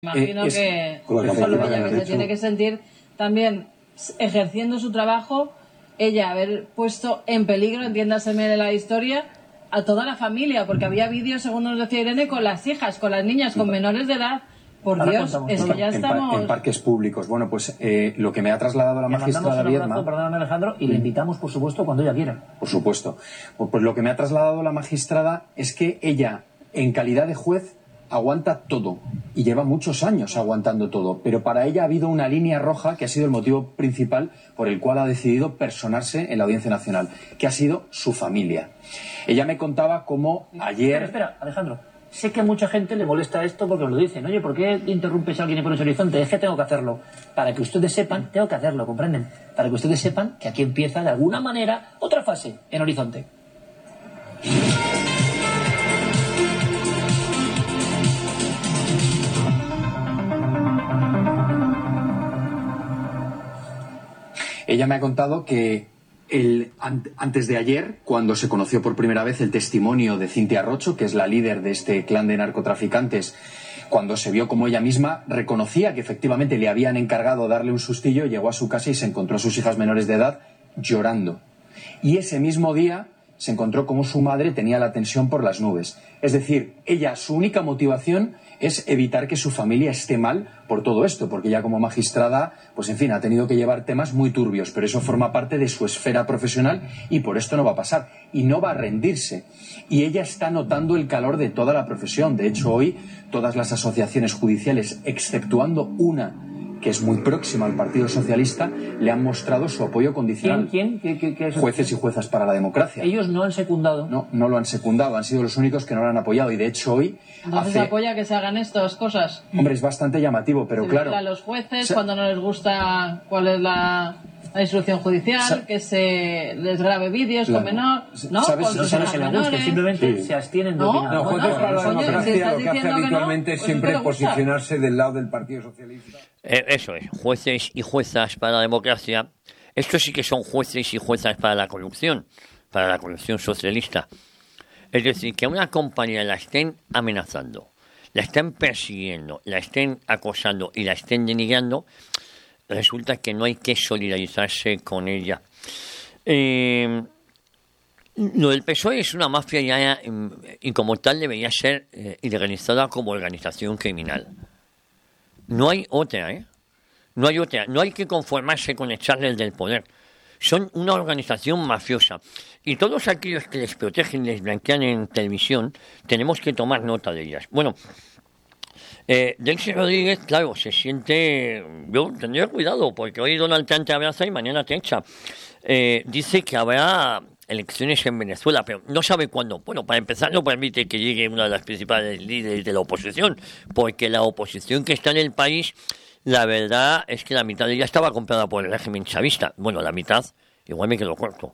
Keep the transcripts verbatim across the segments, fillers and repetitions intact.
Imagino eh, es, que solo ella que se tiene que sentir también ejerciendo su trabajo, ella haber puesto en peligro, entiéndaseme de la historia, a toda la familia, porque había vídeos, según nos decía Irene, con las hijas, con las niñas, con menores de edad. Por Ahora Dios, es que ya en, estamos... En parques públicos. Bueno, pues eh, lo que me ha trasladado la Le magistrada Viedma... Perdóname, Alejandro, y le invitamos, por supuesto, cuando ella quiera. Por supuesto. Pues, pues lo que me ha trasladado la magistrada es que ella, en calidad de juez, aguanta todo. Y lleva muchos años aguantando todo. Pero para ella ha habido una línea roja que ha sido el motivo principal por el cual ha decidido personarse en la Audiencia Nacional, que ha sido su familia. Ella me contaba cómo ayer... Espera, espera, Alejandro. Sé que a mucha gente le molesta esto porque os lo dicen. Oye, ¿por qué interrumpes a alguien y pones horizonte? Es que tengo que hacerlo. Para que ustedes sepan, tengo que hacerlo, ¿comprenden? Para que ustedes sepan que aquí empieza de alguna manera otra fase en horizonte. Ella me ha contado que el, antes de ayer, cuando se conoció por primera vez el testimonio de Cintia Rocho, que es la líder de este clan de narcotraficantes, cuando se vio como ella misma reconocía que efectivamente le habían encargado darle un sustillo, llegó a su casa y se encontró a sus hijas menores de edad llorando. Y ese mismo día se encontró como su madre tenía la tensión por las nubes. Es decir, ella, su única motivación es evitar que su familia esté mal por todo esto, porque ella como magistrada, pues en fin, ha tenido que llevar temas muy turbios, pero eso forma parte de su esfera profesional y por esto no va a pasar. Y no va a rendirse. Y ella está notando el calor de toda la profesión. De hecho, hoy todas las asociaciones judiciales, exceptuando una que es muy próxima al Partido Socialista, le han mostrado su apoyo condicional. ¿Quién? ¿Quién? ¿Qué, qué, qué es Jueces y juezas para la democracia. Ellos no han secundado. No, no lo han secundado, han sido los únicos que no lo han apoyado. Y de hecho hoy... Entonces hace... apoya que se hagan estas cosas. Hombre, es bastante llamativo, pero se claro... A los jueces, o sea, cuando no les gusta cuál es la... la instrucción judicial, o sea, que se les grabe vídeos claro. con menor, ¿no? ¿Sabes, con no sabes que le guste, simplemente sí. se abstienen de no, opinar. No, jueces para la democracia si lo que hace habitualmente no, es pues siempre es posicionarse del lado del Partido Socialista. Eh, eso es, jueces y juezas para la democracia. Estos sí que son jueces y juezas para la corrupción, para la corrupción socialista. Es decir, que a una compañía la estén amenazando, la estén persiguiendo, la estén acosando y la estén denigrando, resulta que no hay que solidarizarse con ella. Eh, lo del P S O E es una mafia ya, y como tal debería ser eh, organizada como organización criminal. No hay otra, ¿eh? No hay otra. No hay que conformarse con echarles del poder. Son una organización mafiosa. Y todos aquellos que les protegen y les blanquean en televisión, tenemos que tomar nota de ellas. Bueno, Eh, Delcy Rodríguez, claro, se siente... Yo tendría cuidado, porque hoy Donald Trump te abraza y mañana te echa. Eh, dice que habrá elecciones en Venezuela, pero no sabe cuándo. Bueno, para empezar, no permite que llegue una de las principales líderes de la oposición, porque la oposición que está en el país, la verdad es que la mitad de ella estaba comprada por el régimen chavista. Bueno, la mitad, igual me quedo corto.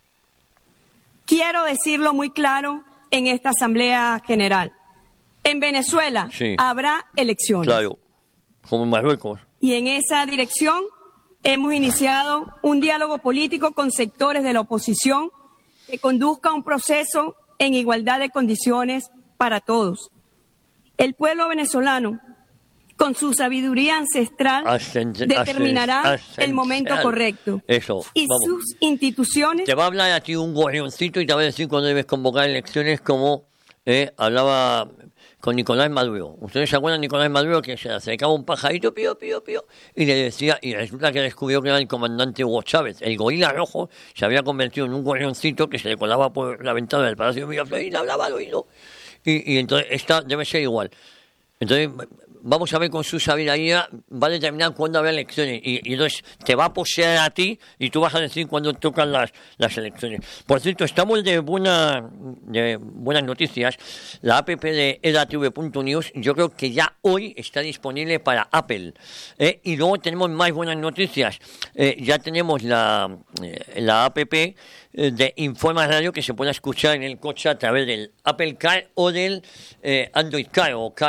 Quiero decirlo muy claro en esta Asamblea General. En Venezuela sí. habrá elecciones. Claro, como en Marruecos. Y en esa dirección hemos iniciado un diálogo político con sectores de la oposición que conduzca a un proceso en igualdad de condiciones para todos. El pueblo venezolano, con su sabiduría ancestral, Ascend- determinará Ascend- el momento correcto. Eso, y vamos. sus instituciones... Te va a hablar a ti un gorrioncito y te va a decir cuando debes convocar elecciones, como eh, hablaba... con Nicolás Maduro. ¿Ustedes se acuerdan de Nicolás Maduro que se le acercaba un pajarito, pío, pío, pío, y le decía, y resulta que descubrió que era el comandante Hugo Chávez? El gorila rojo se había convertido en un gorrioncito que se le colaba por la ventana del Palacio de Miraflores y le hablaba al oído. Y, y entonces esta debe ser igual. Entonces vamos a ver con su sabiduría, va a determinar cuándo habrá elecciones y, y entonces te va a poseer a ti y tú vas a decir cuándo tocan las, las elecciones. Por cierto, estamos de, buena, de buenas noticias. La app de edatv punto news yo creo que ya hoy está disponible para Apple. ¿eh? Y luego tenemos más buenas noticias. Eh, ya tenemos la, eh, la app de Informa Radio que se puede escuchar en el coche a través del Apple Car o del eh, Android Car o Car Android.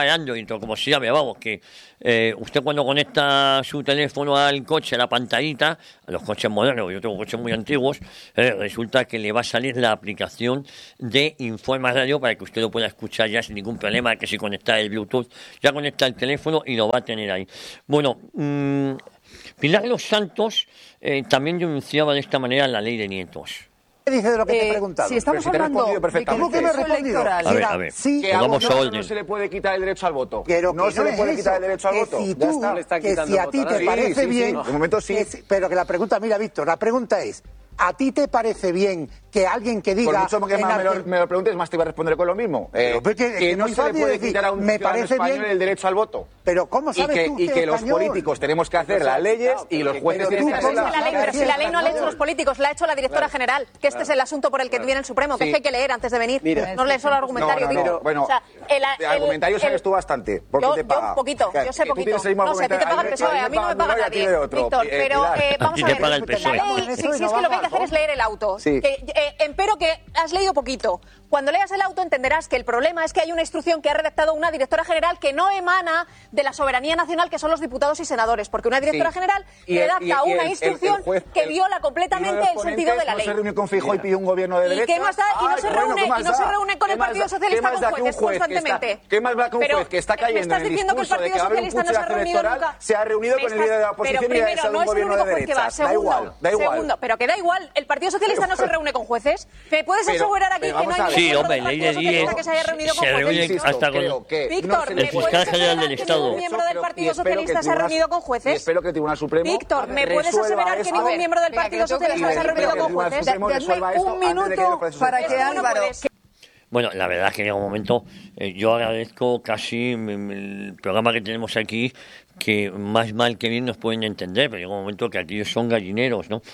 Víctor, como se llame, vamos, que eh, usted cuando conecta su teléfono al coche, la pantallita, a los coches modernos, yo tengo coches muy antiguos, eh, resulta que le va a salir la aplicación de Informa Radio para que usted lo pueda escuchar ya sin ningún problema, que si conecta el Bluetooth, ya conecta el teléfono y lo va a tener ahí. Bueno, mmm, Pilar Los Santos eh, también denunciaba de esta manera la ley de nietos. ¿Qué dice de lo que Eh, te he preguntado? si estamos Pero si te he hablando respondido perfectamente. de que ¿Cómo que me he proceso respondido? electoral- A ver, Era a ver, sí, Que a pongamos uno orden. no se le puede quitar el derecho al voto. Pero no que se le es puede eso, quitar el derecho al que voto. Si Ya tú, está. Le está que quitando si a voto ti a te nadie. parece Sí, sí, sí, bien... de momento sí. que si- pero que la pregunta, mira, Víctor, la pregunta es, ¿a ti te parece bien que alguien que diga... Por mucho que en más me, lo, Argen- me lo preguntes, más te iba a responder con lo mismo. Eh, Pero, ¿qué- que qué no muy se le fácil puede decir, quitar a un me ciudadano parece español bien? el derecho al voto. Pero ¿cómo Y sabes que, tú y que los español? políticos tenemos que hacer las leyes y los jueces Pero tienen tú, que pero hacerlas. es que la ley- Pero si la ley no la han hecho los políticos, la ha hecho la directora general, que este es el asunto por el que viene el Supremo, que Sí. es que hay que leer antes de venir. Mira. No lees solo No, argumentario, no, no, Víctor. bueno, O sea, el- de el- argumentario el- sabes tú bastante, porque yo, te yo paga. poquito, Que- yo sé que tú poquito. tienes el mismo No sé, a ti te paga el argumentario. P S O E, a mí no me paga a ti nadie, de otro. Víctor, Eh, pero Pilar. eh, vamos ti a te ver, paga el P S O E. la ley, Eso sí, y sí, no es que lo que hay que bajas, hacer es leer el auto. Sí. Que, eh, empero que has leído poquito. Cuando leas el auto entenderás que el problema es que hay una instrucción que ha redactado una directora general que no emana de la soberanía nacional, que son los diputados y senadores, porque una directora Sí. general Y el- redacta y el- y una el- instrucción el juez- que el- viola y uno completamente de los el sentido de la ponentes ley. No se reúne con Feijóo y pide un gobierno de ¿Y derecha. qué más da? Y no Ay, se bueno, reúne, ¿qué más y no se da? reúne con ¿Qué el más Partido da? Socialista ¿Qué más con da que un jueces juez que está- constantemente? ¿Qué más da que un Pero juez que está me cayendo estás en el diciendo que el discurso de que Partido va a haber un Socialista no se ha pucherazo reunido electoral, nunca? se ha reunido Me con el estás- líder de la pero oposición y ha primero, deseado no un es el gobierno único de juez que va. derechas? Da Segundo, igual, da igual. segundo, pero que da igual, el Partido Socialista no se reúne con jueces. ¿Me puedes Pero- asegurar aquí pero que no vamos hay a ver. ningún Sí, miembro hombre, del ley de Partido Socialista diez que se haya reunido se con reúne jueces? Insisto, hasta con- creo que Víctor, no se ¿me le Fiscal puedes General asegurar del que Estado. ningún miembro del Creo- Partido y espero que Socialista el se ha Tribunal- reunido con y jueces? espero que el Tribunal Supremo Víctor, ¿me puedes resuelva asegurar que esto. ningún miembro del Venga, que Partido lo tengo que Socialista se ha decir. reunido Que el con Tribunal jueces? Supremo resuelva Dadme esto un antes de que minuto el proceso para se que acabe. No Álvaro... puedes. Bueno, la verdad es que llega un momento, eh, yo agradezco casi mm, el programa que tenemos aquí, que más mal que bien nos pueden entender, pero llega un momento que aquellos son gallineros, ¿no?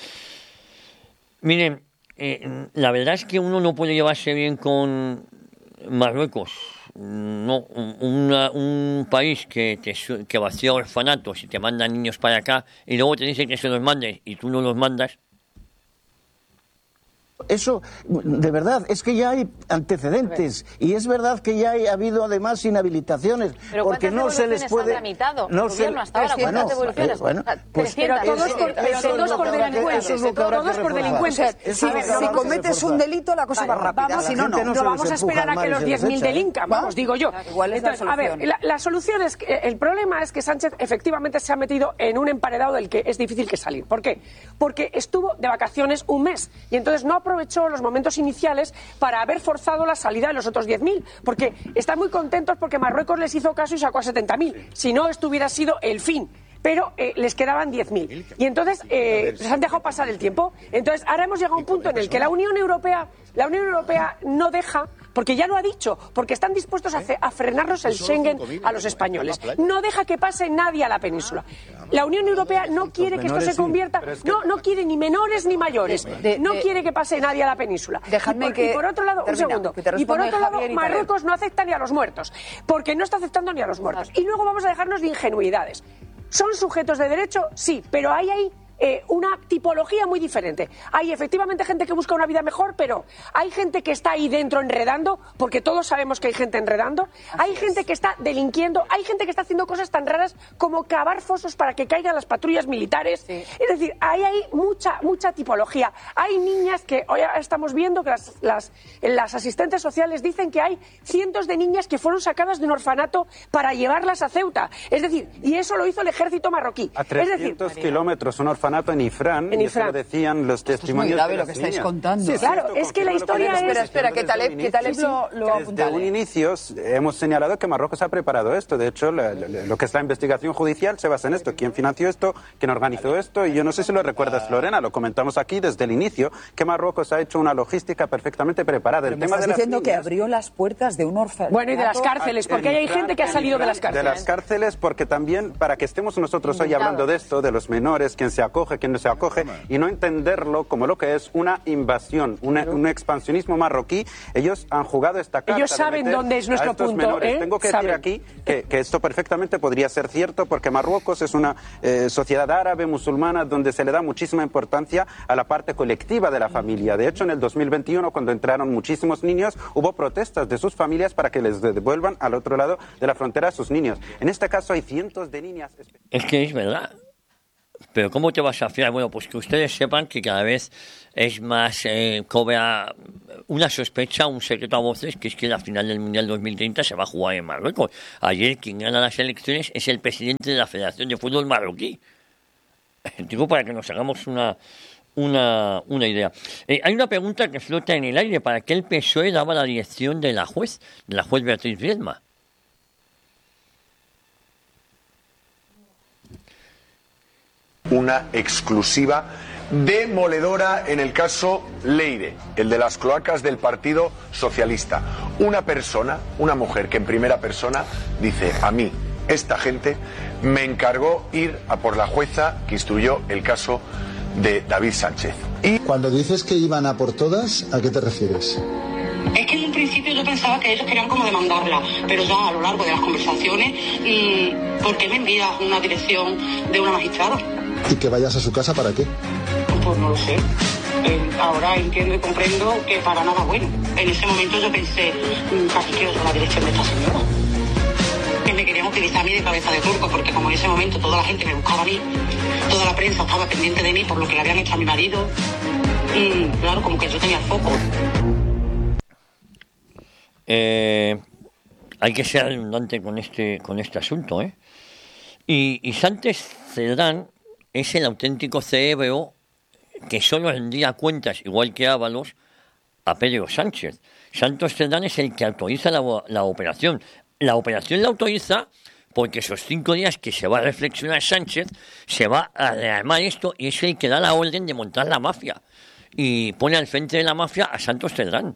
Miren, eh, la verdad es que uno no puede llevarse bien con Marruecos. No, un, una- un país que, te, su- que vacía orfanatos y te manda niños para acá y luego te dice que se los mandes y tú no los mandas. Eso, de verdad, es que ya hay antecedentes y es verdad que ya ha habido además inhabilitaciones Pero porque ¿cuántas no se les devoluciones puede... han tramitado no el gobierno hasta ahora? bueno, ¿Cuántas devoluciones? eh, bueno, O sea, pues trescientas. Pero todos por, eso pero es todos lo por que habrá que- delincuentes, eso es lo que habrá que todos por reforzar. delincuentes. Eso A es lo ver, que habrá si que cometes reforzar. un delito, la cosa va Claro, rápida. la Si no, gente no. no se No les vamos a empuja esperar a al mar que y los se diez mil les echa, ¿eh? delincan, vamos, digo yo. ¿Cuál es la Entonces, a ver, solución? la, la solución es que el problema es que Sánchez efectivamente se ha metido en un emparedado del que es difícil que salir. ¿Por qué? Porque estuvo de vacaciones un mes y entonces no aprovechó los momentos iniciales para haber forzado la salida de los otros diez mil, porque están muy contentos porque Marruecos les hizo caso y sacó a setenta mil. Si no, esto hubiera sido el fin. Pero eh, les quedaban diez mil. Y entonces eh, se han dejado pasar el tiempo. Entonces ahora hemos llegado a un punto en el que la Unión Europea, la Unión Europea no deja, porque ya lo ha dicho, porque están dispuestos a, a frenarnos el Schengen a los españoles. No deja que pase nadie a la península. La Unión Europea no quiere que esto se convierta, no, no quiere ni menores ni mayores. De- No de- quiere que pase nadie a la península. Dejadme y, por, que y por otro lado, un termina, segundo. que te Y por responda otro lado, Javier y Taleb. Marruecos no acepta ni a los muertos, porque no está aceptando ni a los muertos. Y luego vamos a dejarnos de ingenuidades. ¿Son sujetos de derecho? Sí, pero ahí hay eh, una tipología muy diferente. Hay efectivamente gente que busca una vida mejor, pero hay gente que está ahí dentro enredando, porque todos sabemos que hay gente enredando. Hay gente que está delinquiendo, hay gente que está haciendo cosas tan raras como cavar fosos para que caigan las patrullas militares. Sí. Es decir, ahí hay mucha, mucha tipología. Hay niñas que hoy estamos viendo que las, las, las asistentes sociales dicen que hay cientos de niñas que fueron sacadas de un orfanato para llevarlas a Ceuta. Es decir, y eso lo hizo el ejército marroquí. A Es decir, trescientos kilómetros, un orfanato en Ifrán, En y eso Ifrán. lo decían los Esto es muy testimonios grave de lo las que estáis niñas. contando. Sí, sí, Claro, esto es que la confirma lo historia que es- Espera, espera, que desde un Taleb, que inicio. Taleb Sí, lo, lo Desde apuntale. un inicio hemos señalado que Marruecos ha preparado esto. De hecho, la- la- lo que es la investigación judicial se basa en esto. ¿Quién financió esto? ¿Quién organizó esto? Y yo no sé si lo recuerdas, Lorena, lo comentamos aquí desde el inicio, que Marruecos ha hecho una logística perfectamente preparada. El Pero me tema estás de las diciendo que niñas- abrió las puertas de un orfanato. Bueno, y de las cárceles, porque ahí hay gente que ha salido de las De cárceles. las cárceles, porque también, para que estemos nosotros hoy Invitados. hablando de esto, de los menores, quien se acoge acoge, quién no se acoge, y no entenderlo como lo que es una invasión, una, un expansionismo marroquí. Ellos han jugado esta carta. Ellos saben de dónde es nuestro a estos punto, menores. ¿eh? Tengo que Saben. decir aquí que, que esto perfectamente podría ser cierto, porque Marruecos es una eh, sociedad árabe, musulmana, donde se le da muchísima importancia a la parte colectiva de la familia. De hecho, en el dos mil veintiuno, cuando entraron muchísimos niños, hubo protestas de sus familias para que les devuelvan al otro lado de la frontera a sus niños. En este caso hay cientos de niñas. Es que es verdad. Pero ¿cómo te vas a fiar? Bueno, pues que ustedes sepan que cada vez es más, eh, cobra una sospecha, un secreto a voces, que es que la final del Mundial dos mil treinta se va a jugar en Marruecos. Ayer quien gana las elecciones es el presidente de la Federación de Fútbol marroquí. Digo, para que nos hagamos una, una, una idea. Eh, hay una pregunta que flota en el aire. ¿Para qué el P S O E daba la dirección de la juez, de la juez Beatriz Biedma? Una exclusiva demoledora en el caso Leire, el de las cloacas del Partido Socialista. Una persona, una mujer que en primera persona dice: a mí, esta gente me encargó ir a por la jueza que instruyó el caso de David Sánchez. Y cuando dices que iban a por todas, ¿a qué te refieres? Es que en un principio yo pensaba que ellos querían como demandarla, pero ya a lo largo de las conversaciones, mmm, ¿por qué me envías una dirección de una magistrada? ¿Y que vayas a su casa para qué? Pues no lo sé. Eh, ahora entiendo y comprendo que para nada bueno. En ese momento yo pensé, mmm, casi quiero la dirección de esta señora. Que me querían utilizar a mí de cabeza de turco, porque como en ese momento toda la gente me buscaba a mí, toda la prensa estaba pendiente de mí por lo que le habían hecho a mi marido, y claro, como que yo tenía el foco. Eh, hay que ser redundante con este, con este asunto, ¿eh? Y, y Sánchez Cerdán es el auténtico cerebro que solo rendía cuentas, igual que Ábalos, a Pedro Sánchez. Santos Cerdán es el que autoriza la, la operación. La operación la autoriza porque esos cinco días que se va a reflexionar Sánchez, se va a rearmar esto, y es el que da la orden de montar la mafia. Y pone al frente de la mafia a Santos Cerdán.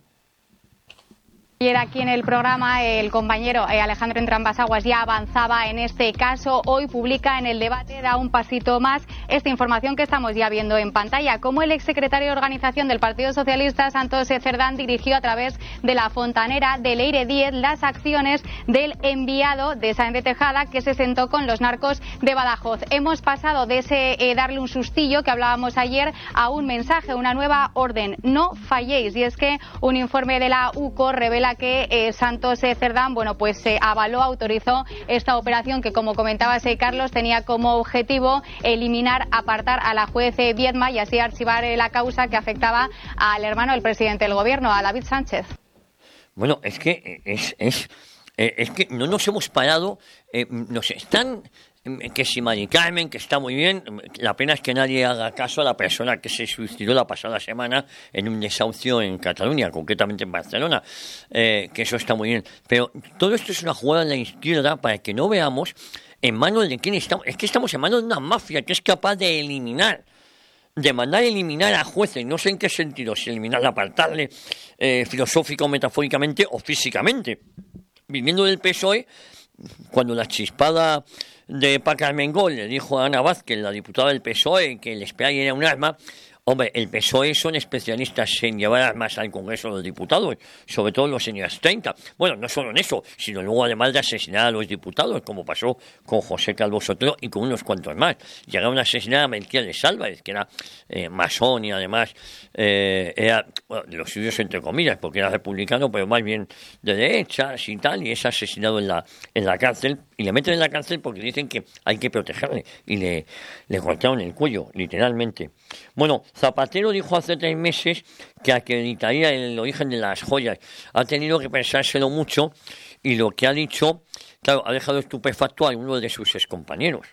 Ayer aquí en el programa el compañero eh, Alejandro Entrambas-Aguas ya avanzaba en este caso. Hoy publica en el debate, da un pasito más, esta información que estamos ya viendo en pantalla. Como el exsecretario de Organización del Partido Socialista, Santos Cerdán, dirigió a través de la fontanera de Leire diez las acciones del enviado de Sáenz de Tejada, que se sentó con los narcos de Badajoz. Hemos pasado de ese eh, darle un sustillo que hablábamos ayer a un mensaje, una nueva orden: no falléis. Y es que un informe de la U C O revela que eh, Santos eh, Cerdán, bueno, pues eh, avaló, autorizó esta operación que, como comentaba eh, Carlos, tenía como objetivo eliminar, apartar a la juez eh, Biedma y así archivar eh, la causa que afectaba al hermano del presidente del gobierno, a David Sánchez. Bueno, es que es, es, es que no nos hemos parado, eh, nos están... que si Mari Carmen, que está muy bien, la pena es que nadie haga caso a la persona que se suicidó la pasada semana en un desahucio en Cataluña, concretamente en Barcelona, eh, que eso está muy bien. Pero todo esto es una jugada en la izquierda para que no veamos en manos de quién estamos. Es que estamos en manos de una mafia que es capaz de eliminar, de mandar a eliminar a jueces, no sé en qué sentido, si eliminarla, apartarle eh, filosófico, metafóricamente o físicamente. Viniendo del P S O E, cuando la chispada de Paco Armengol le dijo a Ana Vázquez, la diputada del P S O E, que el spray era un arma, hombre, el P S O E son especialistas en llevar armas al Congreso de los Diputados, sobre todo los años treinta. Bueno, no solo en eso, sino luego además de asesinar a los diputados, como pasó con José Calvo Sotelo y con unos cuantos más. Llegaron a asesinar a Melquiades Álvarez, que era eh, masón y además eh, era, bueno, de los suyos entre comillas, porque era republicano, pero más bien de derechas y tal, y es asesinado en la, en la cárcel, y le meten en la cárcel porque dicen que hay que protegerle, y le, le cortaron el cuello, literalmente. Bueno, Zapatero dijo hace tres meses que acreditaría el origen de las joyas. Ha tenido que pensárselo mucho y lo que ha dicho, claro, ha dejado estupefacto a alguno de sus excompañeros.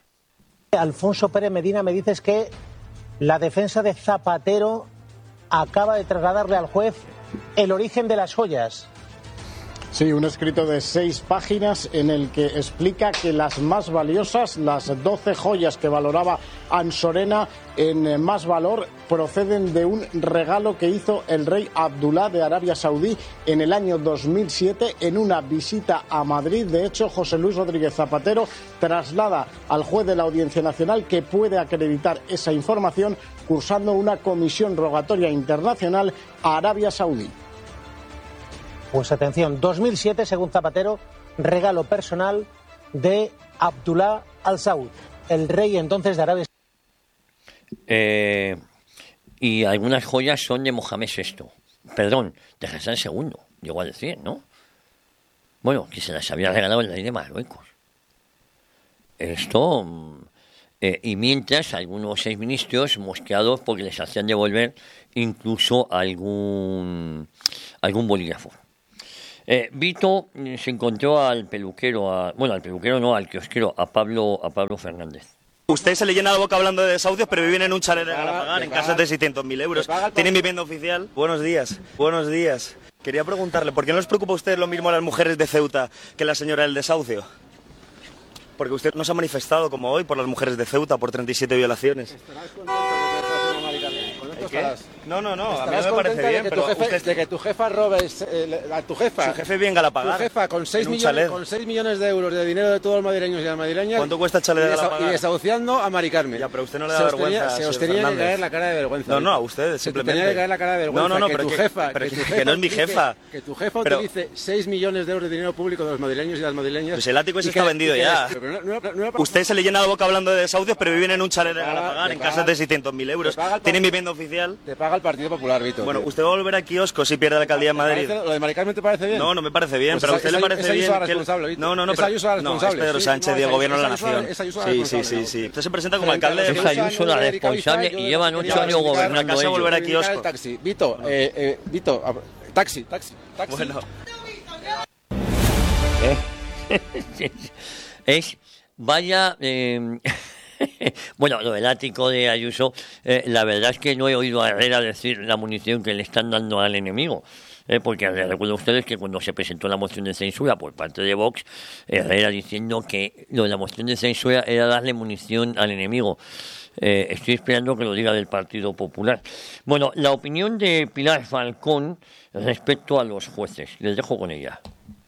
Alfonso Pérez Medina, me dices que la defensa de Zapatero acaba de trasladarle al juez el origen de las joyas. Sí, un escrito de seis páginas en el que explica que las más valiosas, las doce joyas que valoraba Ansorena en más valor, proceden de un regalo que hizo el rey Abdulá de Arabia Saudí en el año dos mil siete en una visita a Madrid. De hecho, José Luis Rodríguez Zapatero traslada al juez de la Audiencia Nacional que puede acreditar esa información cursando una comisión rogatoria internacional a Arabia Saudí. Pues atención, dos mil siete, según Zapatero, regalo personal de Abdulá Al Saud, el rey entonces de Arabia Saudí. Eh, y algunas joyas son de Mohamed sexto. Perdón, de Hassan segundo, llegó a decir, ¿no? Bueno, que se las había regalado el rey de Marruecos. Esto... Eh, y mientras algunos seis ministros mosqueados porque les hacían devolver incluso algún, algún bolígrafo. Eh, Vito se encontró al peluquero, a, bueno, al peluquero no, al kiosquero, a Pablo, a Pablo Fernández. Usted se le llena la boca hablando de desahucios, pero viven en un chalet de Galapagar, en casas de seiscientos mil euros. ¿Tienen vivienda oficial? Buenos días, buenos días. Quería preguntarle, ¿por qué no les preocupa a ustedes lo mismo a las mujeres de Ceuta que la señora del desahucio? Porque usted no se ha manifestado como hoy por las mujeres de Ceuta, por treinta y siete violaciones. ¿Qué? No, no, no, a mí no me parece bien, de que, pero tu jefe, usted... de que tu jefa robes eh, a tu jefa. Su jefe bien Galapagar. Tu jefa con seis, en un millones, chalet. con seis millones de euros de dinero de todos los madrileños y las madrileñas. ¿Cuánto cuesta el chalet de Galapagar? Y desahuciando a Mari Carmen. Ya, pero usted no le da se vergüenza. Tenía, se os tenía que caer la cara de vergüenza. No, no, a usted simplemente. Se tenía que caer la cara de vergüenza. No, no, no, que pero tu que, jefa, pero que, que, tu que jefa no es mi utilice, jefa. Que tu jefa pero, utilice seis millones de euros de dinero público de los madrileños y las madrileñas. Pues el ático ese está que, vendido que, ya. Pero no, no, no, no, usted se le llena la boca hablando de desahucios, pero viven en un chalet de Galapagar, en casas de seiscientos mil euros. ¿Tienen vivienda oficial? Te paga el Partido Popular, Vito. Bueno, usted va a volver a kiosco si pierde la alcaldía en Madrid. Parece, ¿Lo de Mari Carmen te parece bien? No, no me parece bien, pues pero a esa, usted le parece esa bien. Responsable, que... No, no, no, esa pero... Ayuso no, es Pedro Sánchez sí, y el no, gobierno de la esa, nación. esa Ayuso sí, sí, sí, sí. Usted se presenta como alcalde de... Es Ayuso la responsable y llevan ocho años gobernando ellos. volver a kiosco. Taxi. Vito, eh, eh, Vito, taxi, taxi, taxi. Bueno. es... Vaya... Eh... Bueno, lo del ático de Ayuso, eh, la verdad es que no he oído a Herrera decir la munición que le están dando al enemigo. Eh, porque les recuerdo a ustedes que cuando se presentó la moción de censura por parte de Vox, Herrera diciendo que lo de la moción de censura era darle munición al enemigo. Eh, estoy esperando que lo diga del Partido Popular. Bueno, la opinión de Pilar Falcón respecto a los jueces. Les dejo con ella.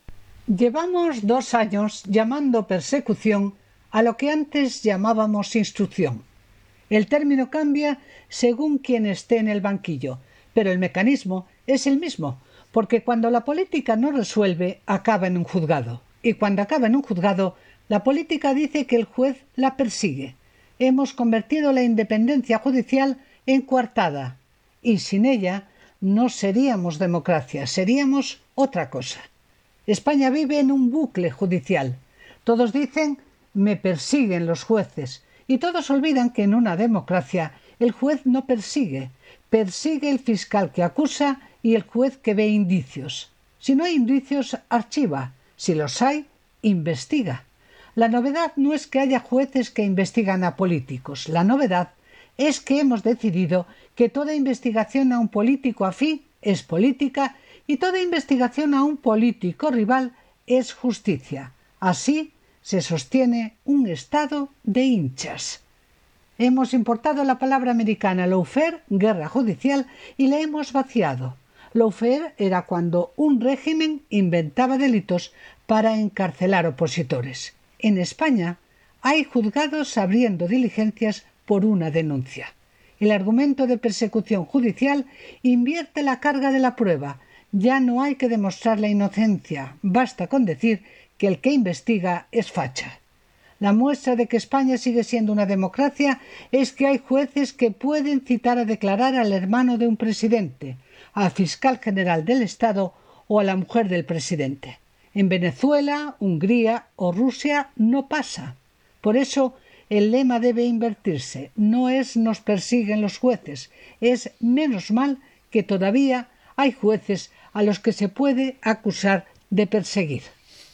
Llevamos dos años llamando persecución a lo que antes llamábamos instrucción. El término cambia según quien esté en el banquillo, pero el mecanismo es el mismo, porque cuando la política no resuelve, acaba en un juzgado. Y cuando acaba en un juzgado, la política dice que el juez la persigue. Hemos convertido la independencia judicial en coartada, y sin ella no seríamos democracia, seríamos otra cosa. España vive en un bucle judicial. Todos dicen me persiguen los jueces, y todos olvidan que en una democracia el juez no persigue, persigue el fiscal que acusa y el juez que ve indicios. Si no hay indicios, archiva. Si los hay, investiga. La novedad no es que haya jueces que investigan a políticos. La novedad es que hemos decidido que toda investigación a un político afín es política y toda investigación a un político rival es justicia. Así se sostiene un estado de hinchas. Hemos importado la palabra americana lawfare, guerra judicial, y la hemos vaciado. Lawfare era cuando un régimen inventaba delitos para encarcelar opositores. En España hay juzgados abriendo diligencias por una denuncia. El argumento de persecución judicial invierte la carga de la prueba. Ya no hay que demostrar la inocencia, basta con decir que el que investiga es facha. La muestra de que España sigue siendo una democracia es que hay jueces que pueden citar a declarar al hermano de un presidente, al fiscal general del Estado o a la mujer del presidente. En Venezuela, Hungría o Rusia no pasa. Por eso el lema debe invertirse. No es nos persiguen los jueces, es menos mal que todavía hay jueces a los que se puede acusar de perseguir.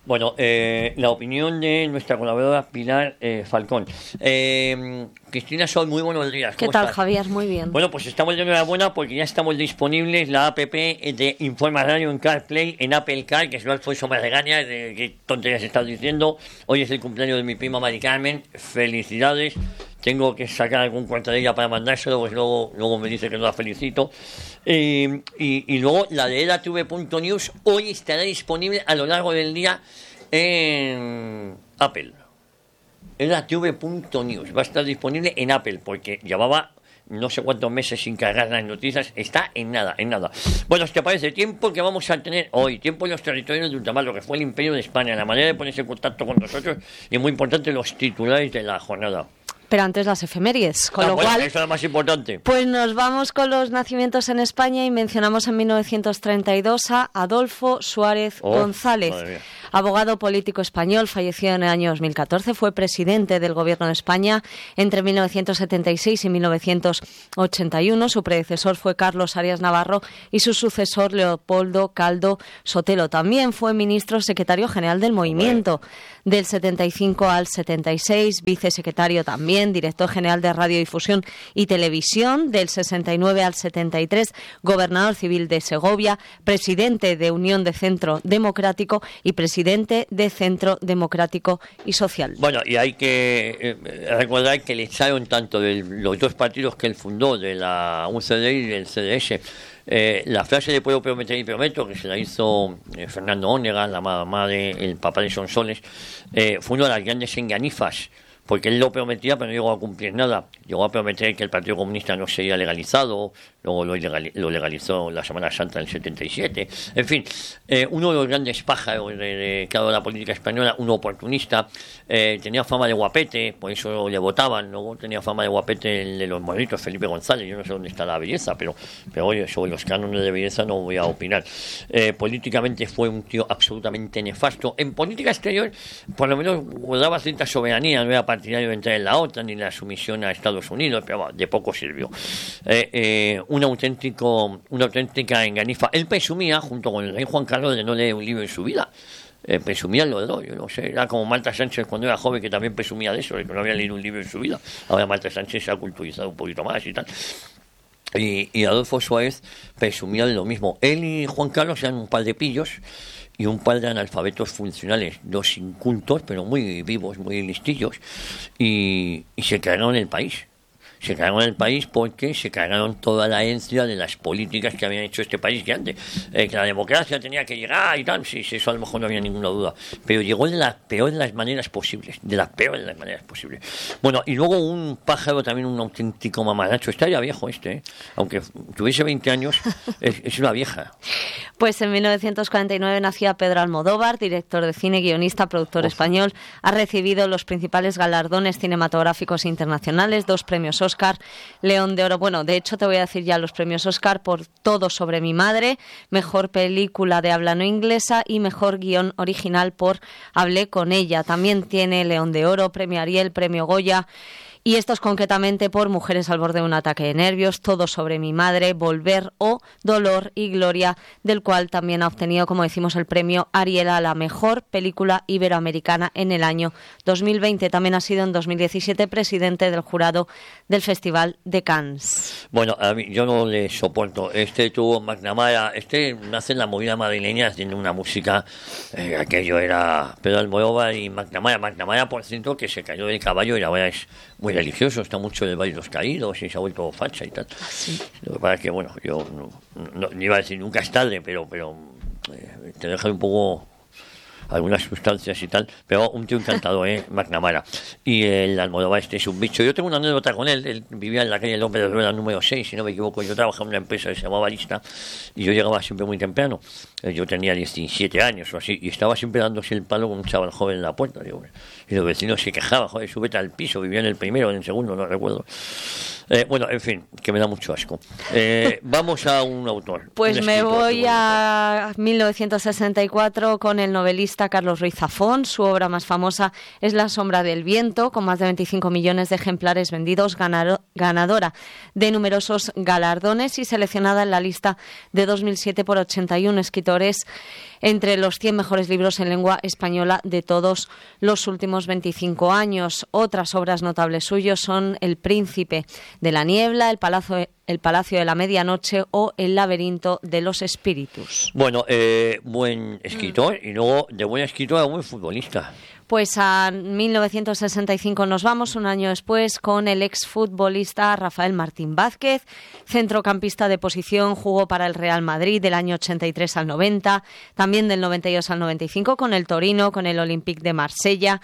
Bueno, eh, la opinión de nuestra colaboradora Pilar eh, Falcón. Eh, Cristina Sol, muy buenos días. ¿Qué ¿Cómo tal, estás? Javier? Muy bien. Bueno, pues estamos de enhorabuena porque ya estamos disponibles la app de Informa Radio en CarPlay, en Apple Car, que es Alfonso me regaña de qué tonterías estás diciendo. Hoy es el cumpleaños de mi prima Mari Carmen. Felicidades. Tengo que sacar algún cuarto de ella para mandárselo, pues luego, luego me dice que no la felicito. Eh, y, y luego la de edatv.news hoy estará disponible a lo largo del día en Apple. edatv.news va a estar disponible en Apple porque llevaba no sé cuántos meses sin cargar las noticias. Está en nada, en nada. Bueno, si te parece, tiempo que vamos a tener hoy, tiempo en los territorios de ultramar, lo que fue el Imperio de España, la manera de ponerse en contacto con nosotros y, muy importante, los titulares de la jornada. Pero antes las efemérides, con Ah, lo bueno, cual... eso es lo más importante. Pues nos vamos con los nacimientos en España y mencionamos en mil novecientos treinta y dos a Adolfo Suárez Oh, González, madre mía. abogado político español, falleció en el año dos mil catorce, fue presidente del Gobierno de España entre mil novecientos setenta y seis y mil novecientos ochenta y uno. Su predecesor fue Carlos Arias Navarro y su sucesor Leopoldo Caldo Sotelo. También fue ministro secretario general del Movimiento del setenta y cinco al setenta y seis, vicesecretario también, director general de Radiodifusión y Televisión del sesenta y nueve al setenta y tres, gobernador civil de Segovia, presidente de Unión de Centro Democrático y presidente de Centro Democrático y Social. Bueno, y hay que eh, recordar que le echaron tanto de los dos partidos que él fundó, de la U C D y del C D S. Eh, la frase de puedo prometer y prometo, que se la hizo eh, Fernando Ónega, la mamá del papá de Sonsoles, eh, fue una de las grandes enganifas, porque él lo prometía pero no llegó a cumplir nada. Llegó a prometer que el Partido Comunista no sería legalizado, luego lo, ilegal, lo legalizó la Semana Santa del setenta y siete. En fin, eh, uno de los grandes pájaros de, de, que ha dado la política española, un oportunista, eh, tenía fama de guapete, por eso le votaban. Luego tenía fama de guapete el de los monitos, Felipe González. Yo no sé dónde está la belleza, pero, pero oye, sobre los cánones de belleza no voy a opinar. Eh, políticamente fue un tío absolutamente nefasto. En política exterior, por lo menos guardaba cierta soberanía, no era partidario de entrar en la OTAN ni la sumisión a Estados Unidos, pero bueno, de poco sirvió. Eh, eh, un auténtico, una auténtica enganifa. Él presumía, junto con el rey Juan Carlos, de no leer un libro en su vida. Eh, presumían los dos, yo no sé, era como Marta Sánchez cuando era joven, que también presumía de eso, de que no había leído un libro en su vida. Ahora Marta Sánchez se ha culturizado un poquito más y tal. Y, y Adolfo Suárez presumía de lo mismo. Él y Juan Carlos eran un par de pillos y un par de analfabetos funcionales, dos incultos, pero muy vivos, muy listillos, y, y se cargaron el país. Se cargaron el país porque se cargaron toda la herencia de las políticas que habían hecho este país, que antes, eh, que la democracia tenía que llegar y tal, sí, sí, eso a lo mejor no había ninguna duda, pero llegó de las peores de las maneras posibles, de las peores de las maneras posibles. Bueno, y luego un pájaro, también un auténtico mamaracho, está ya viejo este, ¿eh? Aunque tuviese veinte años, es, es una vieja. Pues en mil novecientos cuarenta y nueve nacía Pedro Almodóvar, director de cine, guionista, productor Uf. español. Ha recibido los principales galardones cinematográficos internacionales, dos premios Oscar, León de Oro. Bueno, de hecho te voy a decir ya los premios Oscar por Todo sobre mi madre, mejor película de habla no inglesa y mejor guión original por Hablé con ella. También tiene León de Oro, premio Ariel, premio Goya. Y estos concretamente por Mujeres al borde de un ataque de nervios, Todo sobre mi madre, Volver o Dolor y Gloria, del cual también ha obtenido, como decimos, el premio Ariel a la mejor película iberoamericana en el año dos mil veinte. También ha sido en dos mil diecisiete presidente del jurado del Festival de Cannes. Bueno, a mí, yo no le soporto. Este tuvo McNamara, este nace en la movida madrileña, tiene una música, eh, aquello era Pedro Almodóvar y McNamara. McNamara, por cierto, que se cayó del caballo y ahora es muy religioso, está mucho en el Valle de los Caídos y se ha vuelto facha y tal. Sí. Lo que pasa es que, bueno, yo no, no, no iba a decir nunca es tarde, pero, pero eh, te deja un poco algunas sustancias y tal, pero un tío encantador, ¿eh? McNamara. Y el Almodóvar este es un bicho. Yo tengo una anécdota con él. Él vivía en la calle López de Rueda número seis, si no me equivoco. Yo trabajaba en una empresa que se llamaba Lista y yo llegaba siempre muy temprano. Yo tenía diecisiete años o así y estaba siempre dándose el palo con un chaval joven en la puerta. Digo, y los vecinos se quejaban, joder, súbete al piso. Vivía en el primero o en el segundo, no recuerdo. Eh, bueno, en fin, que me da mucho asco. Eh, vamos a un autor. Pues un me escritor, voy a mil novecientos sesenta y cuatro con el novelista Carlos Ruiz Zafón. Su obra más famosa es La sombra del viento, con más de veinticinco millones de ejemplares vendidos, ganado, ganadora de numerosos galardones y seleccionada en la lista de dos mil siete por ochenta y uno escritores entre los cien mejores libros en lengua española de todos los últimos veinticinco años. Otras obras notables suyas son El príncipe de la niebla, El palacio, el palacio de la medianoche o El laberinto de los espíritus. Bueno, eh, buen escritor y luego de buen escritor a buen futbolista. Pues a mil novecientos sesenta y cinco nos vamos, un año después, con el exfutbolista Rafael Martín Vázquez, centrocampista de posición, jugó para el Real Madrid del año ochenta y tres al noventa, también del noventa y dos al noventa y cinco con el Torino, con el Olympique de Marsella,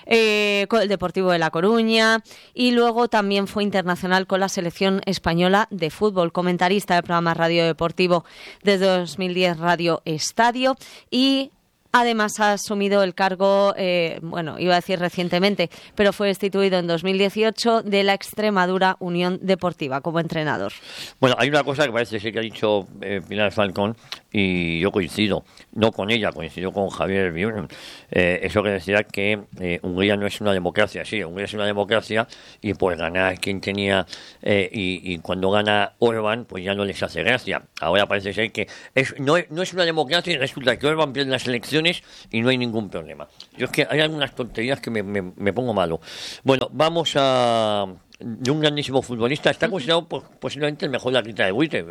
eh, con el Deportivo de La Coruña, y luego también fue internacional con la selección española de fútbol, comentarista del programa Radio Deportivo desde dos mil diez Radio Estadio, y además ha asumido el cargo, eh, bueno, iba a decir recientemente, pero fue destituido en dos mil dieciocho de la Extremadura Unión Deportiva como entrenador. Bueno, hay una cosa que parece ser que ha dicho eh, Pilar Falcón y yo coincido, no con ella, coincido con Javier Bion, eh, eso que decía que eh, Hungría no es una democracia, sí, Hungría es una democracia y pues ganar quien tenía eh, y, y cuando gana Orbán pues ya no les hace gracia. Ahora parece ser que es, no, es, no es una democracia y resulta que Orbán pierde las elecciones y no hay ningún problema. Yo es que hay algunas tonterías que me, me, me pongo malo. Bueno, vamos a... de un grandísimo futbolista, está considerado pues, posiblemente el mejor atleta de Buitre,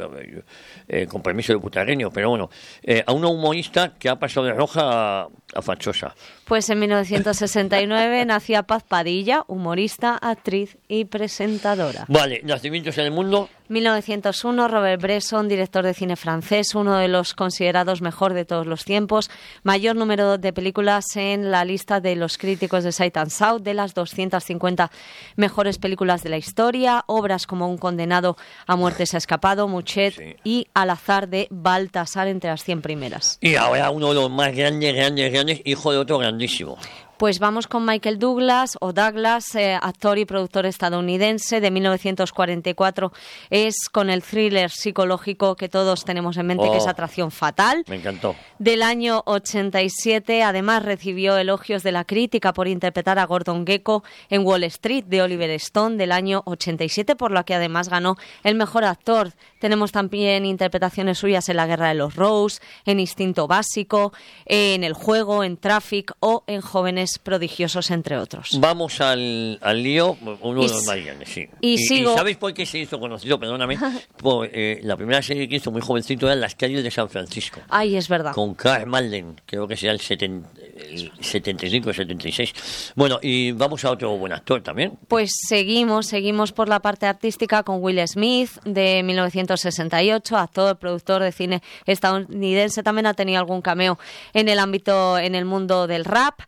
eh, con permiso de Putareño, pero bueno, eh, a una humorista que ha pasado de roja a, a fachosa. Pues en mil novecientos sesenta y nueve nacía Paz Padilla, humorista, actriz y presentadora. Vale, nacimientos en el mundo. mil novecientos uno, Robert Bresson, director de cine francés, uno de los considerados mejor de todos los tiempos, mayor número de películas en la lista de los críticos de Sight and Sound, de las doscientas cincuenta mejores películas de la historia, obras como Un condenado a muerte se ha escapado, Muchet sí. y Al azar de Baltasar entre las cien primeras. Y ahora uno de los más grandes, grandes, grandes, hijo de otro grandísimo. Pues vamos con Michael Douglas, o Douglas, eh, actor y productor estadounidense de mil novecientos cuarenta y cuatro. Es con el thriller psicológico que todos tenemos en mente, oh, que es Atracción fatal. Me encantó. Del año ochenta y siete, además recibió elogios de la crítica por interpretar a Gordon Gekko en Wall Street de Oliver Stone del año ochenta y siete, por lo que además ganó el mejor actor. Tenemos también interpretaciones suyas en La guerra de los Rose, en Instinto básico, en El juego, en Traffic o en Jóvenes prodigiosos, entre otros. Vamos al, al lío, uno y, de los más grandes, sí. Y, y, sigo... ¿Y sabéis por qué se hizo conocido? Perdóname. Por, eh, la primera serie que hizo muy jovencito era Las calles de San Francisco. Ay, es verdad. Con Karl Malden, creo que sea el, setenta, el setenta y cinco, setenta y seis. Bueno, y vamos a otro buen actor también. Pues seguimos, seguimos por la parte artística con Will Smith, de mil novecientos sesenta y ocho, actor, productor de cine estadounidense. También ha tenido algún cameo en el ámbito, en el mundo del rap.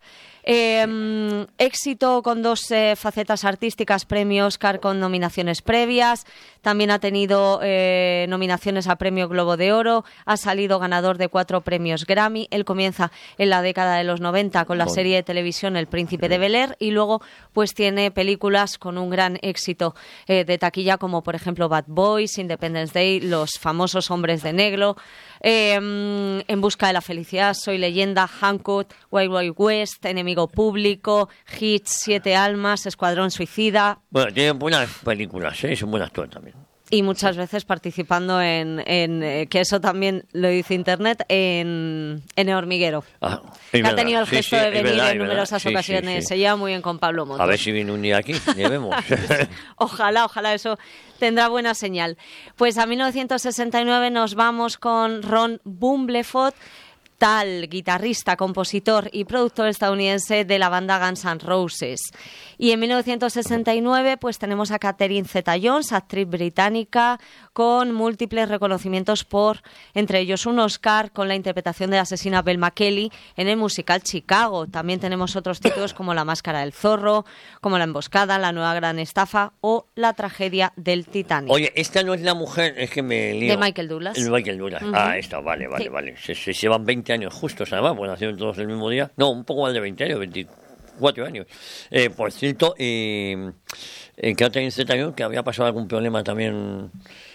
Eh, éxito con dos eh, facetas artísticas, premio Oscar con nominaciones previas, también ha tenido eh, nominaciones a premio Globo de Oro, ha salido ganador de cuatro premios Grammy. Él comienza en la década de los noventa con la bueno. serie de televisión El Príncipe de Bel-Air y luego pues tiene películas con un gran éxito eh, de taquilla, como por ejemplo Bad Boys, Independence Day, Los famosos Hombres de Negro, eh, En busca de la felicidad, Soy leyenda, Hancock, Wild Wild West, Enemigo público, Hits, Siete almas, Escuadrón suicida. Bueno, tiene buenas películas, ¿eh? Es un buen actor también. Y muchas veces participando en, en eh, que eso también lo dice Internet, en, en El hormiguero. Ah, que ha tenido el gesto sí, sí, de venir verdad, en numerosas verdad. ocasiones. Sí, sí, sí. Se lleva muy bien con Pablo Motos. A ver si viene un día aquí, ya vemos. Ojalá, ojalá eso tendrá buena señal. Pues a mil novecientos sesenta y nueve nos vamos con Ron Bumblefoot, tal guitarrista, compositor y productor estadounidense de la banda Guns N' Roses. Y en mil novecientos sesenta y nueve pues tenemos a Catherine Zeta-Jones, actriz británica, con múltiples reconocimientos por, entre ellos un Oscar con la interpretación de la asesina Velma Kelly en el musical Chicago. También tenemos otros títulos como La máscara del zorro, como La emboscada, La nueva gran estafa o La tragedia del Titanic. Oye, esta no es la mujer, es que me lío. De Michael Douglas. El Michael Douglas. Uh-huh. Ah, esta, vale, vale, sí. vale. Se, se llevan veinte años justos, además, bueno, nacieron todos el mismo día. No, un poco más de veinte años, veinticuatro años. Eh, por cierto, eh, en Karate en Z, que había pasado algún problema también.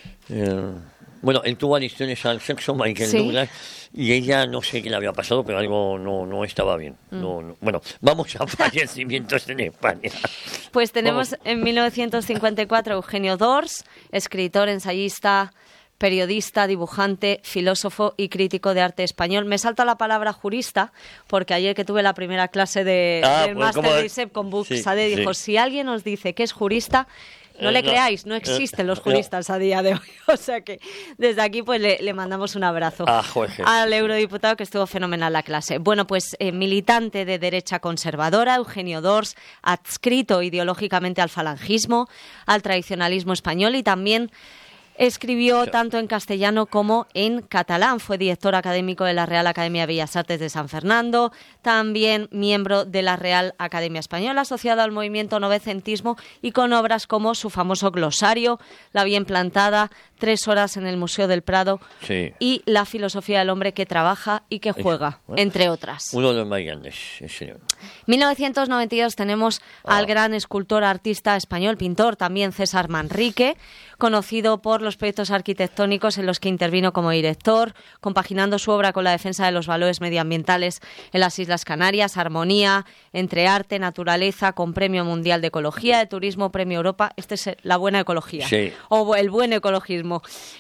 Eh, bueno, él tuvo adicciones al sexo, Michael Sí. Douglas, y ella no sé qué le había pasado, pero algo no, no estaba bien. Mm. No, no. Bueno, vamos a fallecimientos en España. Pues tenemos en mil novecientos cincuenta y cuatro Eugenio Dors, escritor, ensayista, periodista, dibujante, filósofo y crítico de arte español. Me salta la palabra jurista porque ayer que tuve la primera clase de, Ah, del pues, máster ¿cómo? de I S E P con Buxade, Sí, sí. dijo, si alguien os dice que es jurista, no Eh, le no. creáis, no Eh, existen los no. juristas a día de hoy. O sea que desde aquí pues le, le mandamos un abrazo Ah, Jorge. al eurodiputado, que estuvo fenomenal la clase. Bueno, pues eh, militante de derecha conservadora, Eugenio Dors, adscrito ideológicamente al falangismo, al tradicionalismo español, y también escribió tanto en castellano como en catalán. Fue director académico de la Real Academia de Bellas Artes de San Fernando, también miembro de la Real Academia Española, asociado al movimiento novecentismo, y con obras como su famoso glosario, La bien plantada, Tres horas en el Museo del Prado Sí. y La filosofía del hombre que trabaja y que juega, Bueno, entre otras. Uno de los más grandes, sí, señor. mil novecientos noventa y dos tenemos al gran escultor, artista español, pintor también, César Manrique, conocido por los proyectos arquitectónicos en los que intervino como director, compaginando su obra con la defensa de los valores medioambientales en las Islas Canarias, armonía entre arte, naturaleza, con Premio Mundial de Ecología, de Turismo, Premio Europa. Este es la buena ecología, Sí. o el buen ecologismo.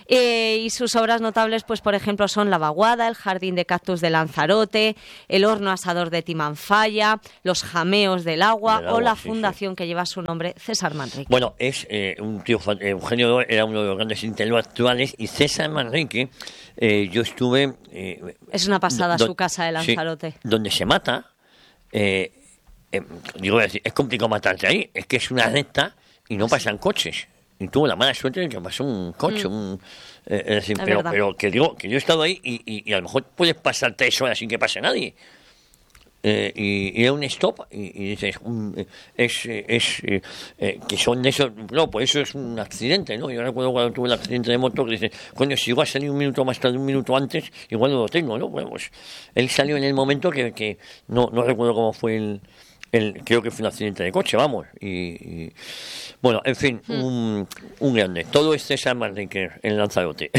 Eh, y sus obras notables, pues por ejemplo, son La Vaguada, El jardín de cactus de Lanzarote, El horno asador de Timanfaya, Los jameos del agua, Del agua, o la sí, sí. fundación que lleva su nombre, César Manrique. Bueno, es eh, un tío, fan- eh, Eugenio Dors era uno de los grandes intelectuales, y César Manrique, eh, yo estuve... eh, Es una pasada do- su casa de sí, Lanzarote. donde se mata, eh, eh, digo, es decir, es complicado matarte ahí, es que es una recta y no pasan coches. Y tuvo la mala suerte de que pasó un coche, Mm. un, eh, es decir, Es pero, verdad. pero que digo, que yo he estado ahí y, y- y a lo mejor puedes pasar tres horas sin que pase nadie. Eh, y, y es un stop y, y dices, mm, eh, es, eh, es eh, eh, que son de esos, no, pues eso es un accidente, ¿no? Yo recuerdo cuando tuve el accidente de moto que dices, coño, si igual a salir un minuto más tarde, un minuto antes, igual no lo tengo, ¿no? Bueno, pues él salió en el momento que, que no, no recuerdo cómo fue el, el, creo que fue un accidente de coche, vamos, y, y- bueno, en fin, un, un grande, todo es César Manrique en Lanzarote.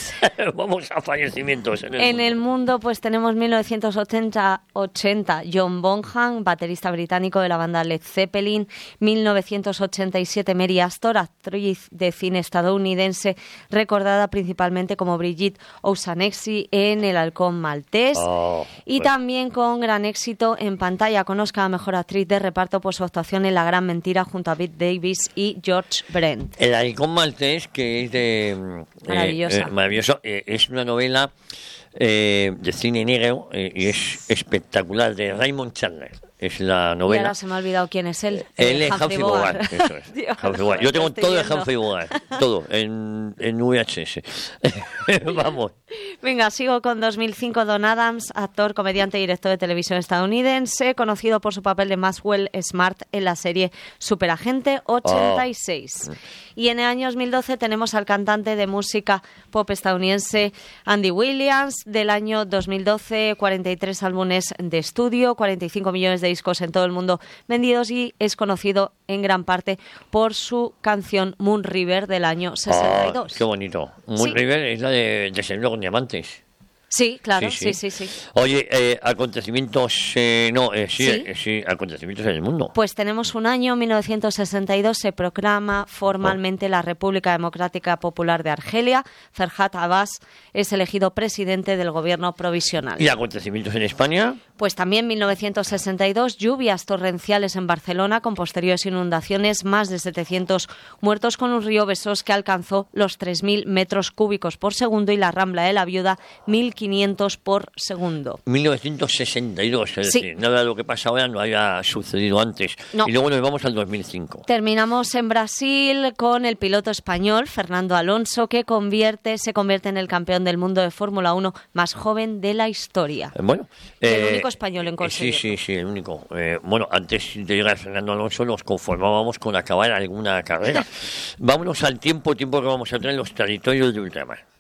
Vamos a fallecimientos en el En mundo. el mundo, pues tenemos mil novecientos ochenta, ochenta, John Bonham, baterista británico de la banda Led Zeppelin. mil novecientos ochenta y siete, Mary Astor, actriz de cine estadounidense, recordada principalmente como Brigitte O'Shaughnessy en El halcón maltés. Oh, Y pues. también con gran éxito en pantalla, con Oscar a Mejor Actriz de Reparto por su actuación en La Gran Mentira junto a Bette Davis y George Brent. El halcón maltés, que es de... mm, Maravillosa. eh, eh, maravilloso. eh, es una novela eh, de cine negro eh, y es espectacular, de Raymond Chandler. Es la Y novela. ahora se me ha olvidado quién es él. Él Eh, es Humphrey Bogart. Eso es. Dios, Humphrey Bogart. Yo tengo lo estoy todo de viendo. Humphrey Bogart. Todo. En, en V H S. Vamos. Venga, sigo con dos mil cinco, Don Adams, actor, comediante y director de televisión estadounidense, conocido por su papel de Maxwell Smart en la serie Superagente ochenta y seis. Y en el año dos mil doce tenemos al cantante de música pop estadounidense Andy Williams, del año dos mil doce, cuarenta y tres álbumes de estudio, cuarenta y cinco millones de discos en todo el mundo vendidos, y es conocido en gran parte por su canción Moon River del año sesenta y dos. Ah, qué bonito. Moon Sí. River es la de Desayuno con Diamantes. Sí, claro, Sí, sí, sí. sí, sí. Oye, eh, acontecimientos, eh, no, eh, sí, ¿Sí? eh, sí, acontecimientos en el mundo. Pues tenemos un año, mil novecientos sesenta y dos, se proclama formalmente la República Democrática Popular de Argelia. Ferhat Abbas es elegido presidente del gobierno provisional. ¿Y acontecimientos en España? Pues también mil novecientos sesenta y dos, lluvias torrenciales en Barcelona con posteriores inundaciones, más de setecientos muertos, con un río Besós que alcanzó los tres mil metros cúbicos por segundo y la Rambla de la Viuda mil quinientos por segundo. mil novecientos sesenta y dos, es Sí. decir, nada de lo que pasa ahora no había sucedido antes. No. Y luego nos vamos al dos mil cinco. Terminamos en Brasil con el piloto español Fernando Alonso, que convierte, se convierte en el campeón del mundo de Fórmula uno más joven de la historia. Eh, Bueno, El eh, único español en eh, conseguirlo. Sí, sí, sí, el único. Eh, bueno, antes de llegar a Fernando Alonso nos conformábamos con acabar alguna carrera. Vámonos al tiempo, tiempo que vamos a tener en los territorios de ultramar.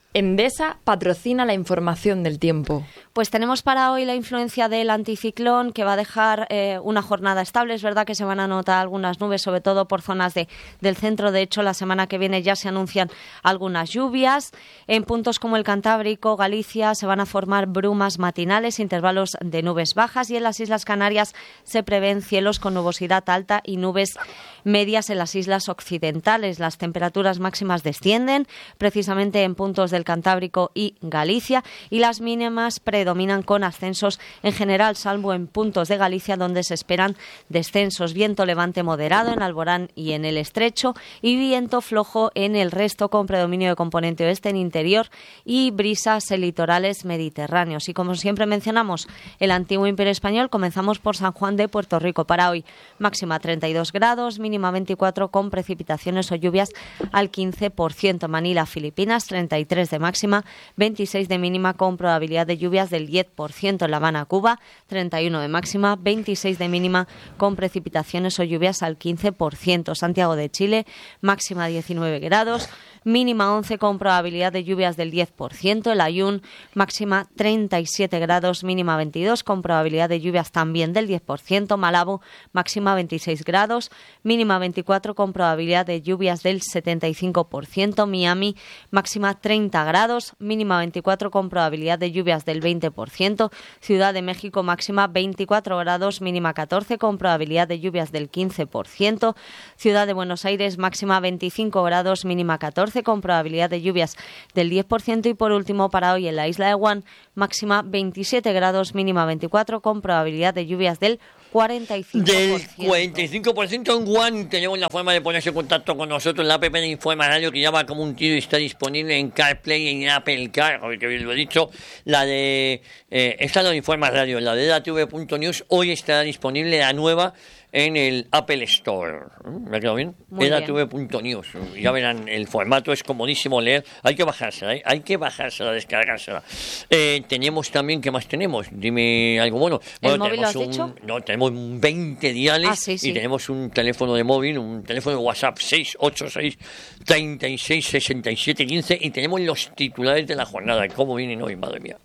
Endesa patrocina la información del tiempo. Pues tenemos para hoy la influencia del anticiclón, que va a dejar eh, una jornada estable. Es verdad que se van a notar algunas nubes, sobre todo por zonas de, del centro. De hecho, la semana que viene ya se anuncian algunas lluvias. En puntos como el Cantábrico, Galicia, se van a formar brumas matinales, intervalos de nubes bajas, y en las Islas Canarias se prevén cielos con nubosidad alta y nubes medias en las islas occidentales. Las temperaturas máximas descienden, precisamente en puntos del Cantábrico y Galicia, y las mínimas predominan con ascensos en general, salvo en puntos de Galicia donde se esperan descensos. Viento levante moderado en Alborán y en el Estrecho, y viento flojo en el resto, con predominio de componente oeste en interior y brisas en litorales mediterráneos. Y como siempre mencionamos el antiguo Imperio Español, comenzamos por San Juan de Puerto Rico. Para hoy, máxima treinta y dos grados, mínima veinticuatro, con precipitaciones o lluvias al quince por ciento. Manila, Filipinas, treinta y tres de máxima, veintiséis de mínima, con probabilidad de lluvias del diez por ciento. En La Habana, Cuba, treinta y uno de máxima, veintiséis de mínima, con precipitaciones o lluvias al quince por ciento. Santiago de Chile, máxima diecinueve grados, mínima once, con probabilidad de lluvias del diez por ciento. El Aaiún, máxima treinta y siete grados, mínima veintidós, con probabilidad de lluvias también del diez por ciento. Malabo, máxima veintiséis grados, mínima veinticuatro, con probabilidad de lluvias del setenta y cinco por ciento. Miami, máxima treinta grados, mínima veinticuatro, con probabilidad de lluvias del veinte por ciento. Ciudad de México, máxima veinticuatro grados, mínima catorce, con probabilidad de lluvias del quince por ciento. Ciudad de Buenos Aires, máxima veinticinco grados, mínima catorce, con probabilidad de lluvias del diez por ciento. Y por último, para hoy en la isla de Guam, máxima veintisiete grados, mínima veinticuatro, con probabilidad de lluvias del cuarenta y cinco por ciento. Del cuarenta y cinco por ciento en Guam. Tenemos la forma de ponerse en contacto con nosotros. La app de Informa Radio, que llama como un tiro, y está disponible en CarPlay y en Apple Car, que bien lo he dicho. La de eh, esta no Informa Radio, la de E D A T V punto news, hoy estará disponible la nueva en el Apple Store. ¿Me ha quedado bien? E D A T V punto news. Ya verán, el formato es comodísimo leer. Hay que bajársela, ¿eh? Hay que bajársela, descargársela. Eh, tenemos también, ¿qué más tenemos? Dime algo bueno. Bueno, ¿El móvil lo has un, dicho? No, tenemos veinte diales ah, sí, sí. y tenemos un teléfono de móvil, un teléfono de WhatsApp seis ocho seis, treinta y seis, sesenta y siete, quince, y tenemos los titulares de la jornada. ¿Cómo vienen hoy, madre mía?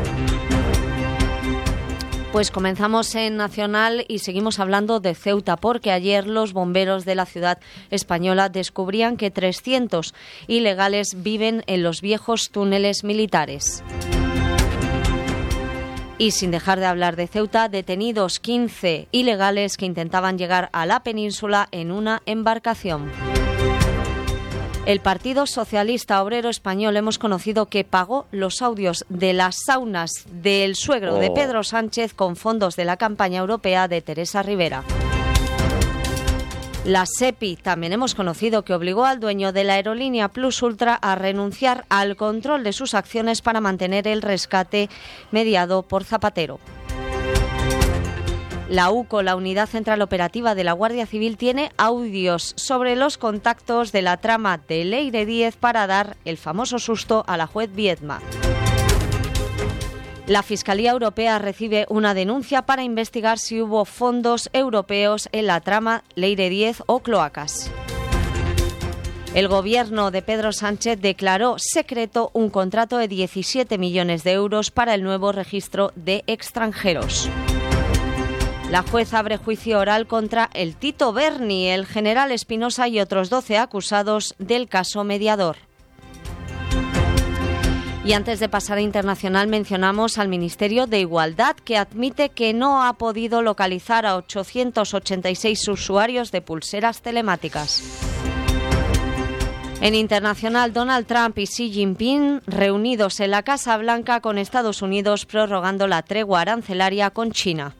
Pues comenzamos en Nacional y seguimos hablando de Ceuta, porque ayer los bomberos de la ciudad española descubrían que trescientos ilegales viven en los viejos túneles militares. Y sin dejar de hablar de Ceuta, detenidos quince ilegales que intentaban llegar a la península en una embarcación. El Partido Socialista Obrero Español hemos conocido que pagó los audios de las saunas del suegro oh. de Pedro Sánchez con fondos de la campaña europea de Teresa Rivera. La SEPI también hemos conocido que obligó al dueño de la aerolínea Plus Ultra a renunciar al control de sus acciones para mantener el rescate mediado por Zapatero. La UCO, la Unidad Central Operativa de la Guardia Civil, tiene audios sobre los contactos de la trama de Leire Díez para dar el famoso susto a la juez Viedma. La Fiscalía Europea recibe una denuncia para investigar si hubo fondos europeos en la trama Leire Díez o cloacas. El gobierno de Pedro Sánchez declaró secreto un contrato de diecisiete millones de euros para el nuevo registro de extranjeros. La jueza abre juicio oral contra el Tito Berni, el general Espinosa y otros doce acusados del caso Mediador. Y antes de pasar a internacional, mencionamos al Ministerio de Igualdad, que admite que no ha podido localizar a ochocientos ochenta y seis usuarios de pulseras telemáticas. En internacional, Donald Trump y Xi Jinping reunidos en la Casa Blanca con Estados Unidos, prorrogando la tregua arancelaria con China.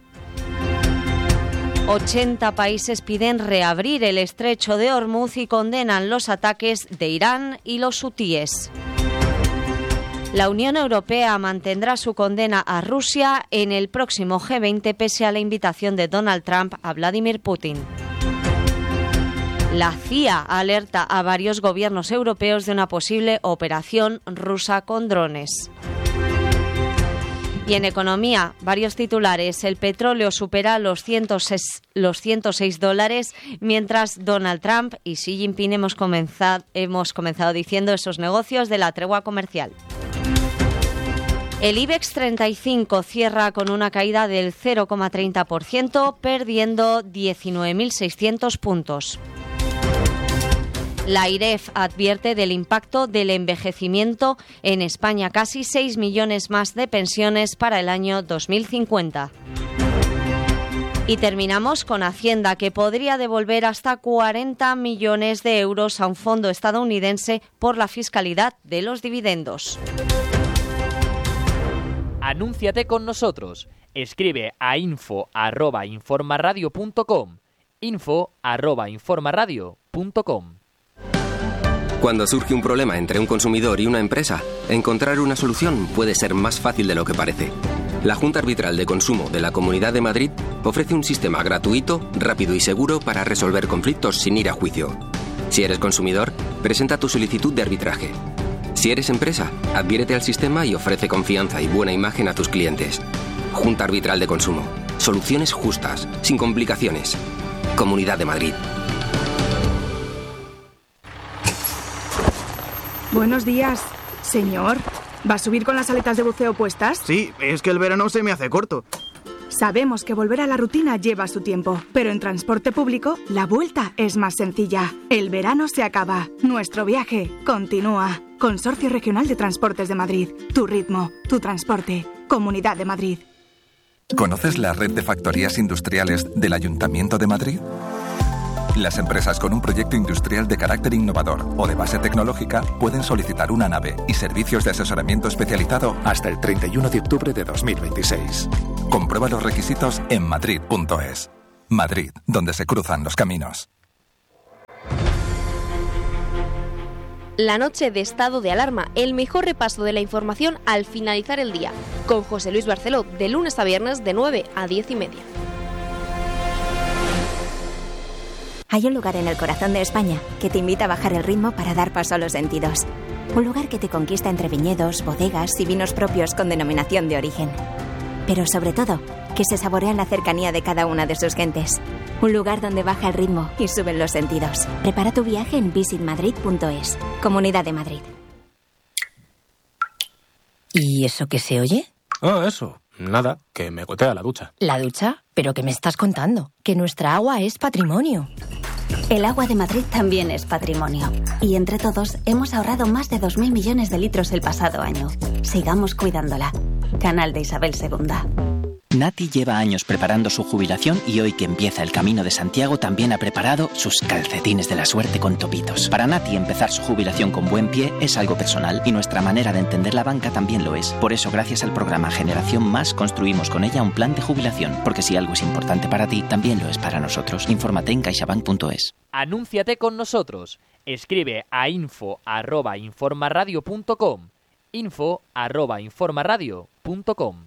ochenta países piden reabrir el estrecho de Hormuz y condenan los ataques de Irán y los hutíes. La Unión Europea mantendrá su condena a Rusia en el próximo G veinte pese a la invitación de Donald Trump a Vladimir Putin. La C I A alerta a varios gobiernos europeos de una posible operación rusa con drones. Y en economía, varios titulares. El petróleo supera los ciento seis, los ciento seis dólares, mientras Donald Trump y Xi Jinping hemos comenzado, hemos comenzado diciendo esos negocios de la tregua comercial. El IBEX treinta y cinco cierra con una caída del cero coma treinta por ciento, perdiendo diecinueve mil seiscientos puntos. La AIREF advierte del impacto del envejecimiento en España, casi seis millones más de pensiones para el año dos mil cincuenta. Y terminamos con Hacienda, que podría devolver hasta cuarenta millones de euros a un fondo estadounidense por la fiscalidad de los dividendos. Anúnciate con nosotros. Escribe a info arroba informaradio punto com. info arroba informaradio punto com. Cuando surge un problema entre un consumidor y una empresa, encontrar una solución puede ser más fácil de lo que parece. La Junta Arbitral de Consumo de la Comunidad de Madrid ofrece un sistema gratuito, rápido y seguro para resolver conflictos sin ir a juicio. Si eres consumidor, presenta tu solicitud de arbitraje. Si eres empresa, adhiérete al sistema y ofrece confianza y buena imagen a tus clientes. Junta Arbitral de Consumo. Soluciones justas, sin complicaciones. Comunidad de Madrid. Buenos días, señor. ¿Va a subir con las aletas de buceo puestas? Sí, es que el verano se me hace corto. Sabemos que volver a la rutina lleva su tiempo, pero en transporte público la vuelta es más sencilla. El verano se acaba, nuestro viaje continúa. Consorcio Regional de Transportes de Madrid. Tu ritmo, tu transporte. Comunidad de Madrid. ¿Conoces la red de factorías industriales del Ayuntamiento de Madrid? Las empresas con un proyecto industrial de carácter innovador o de base tecnológica pueden solicitar una nave y servicios de asesoramiento especializado hasta el treinta y uno de octubre de dos mil veintiséis. Comprueba los requisitos en madrid punto es. Madrid, donde se cruzan los caminos. La noche de estado de alarma, el mejor repaso de la información al finalizar el día, con José Luis Barceló, de lunes a viernes de nueve a diez y media. Hay un lugar en el corazón de España que te invita a bajar el ritmo para dar paso a los sentidos. Un lugar que te conquista entre viñedos, bodegas y vinos propios con denominación de origen. Pero sobre todo, que se saborea en la cercanía de cada una de sus gentes. Un lugar donde baja el ritmo y suben los sentidos. Prepara tu viaje en visit madrid punto es. Comunidad de Madrid. ¿Y eso qué se oye? Ah, eso. Nada, que me gotea la ducha. ¿La ducha? ¿Pero qué me estás contando? Que nuestra agua es patrimonio. El agua de Madrid también es patrimonio. Y entre todos hemos ahorrado más de dos mil millones de litros el pasado año. Sigamos cuidándola. Canal de Isabel segunda. Nati lleva años preparando su jubilación y hoy que empieza el Camino de Santiago también ha preparado sus calcetines de la suerte con topitos. Para Nati empezar su jubilación con buen pie es algo personal y nuestra manera de entender la banca también lo es. Por eso gracias al programa Generación Más construimos con ella un plan de jubilación, porque si algo es importante para ti, también lo es para nosotros. Infórmate en caixabank punto es. Anúnciate con nosotros. Escribe a info arroba informaradio punto com. info arroba informaradio punto com.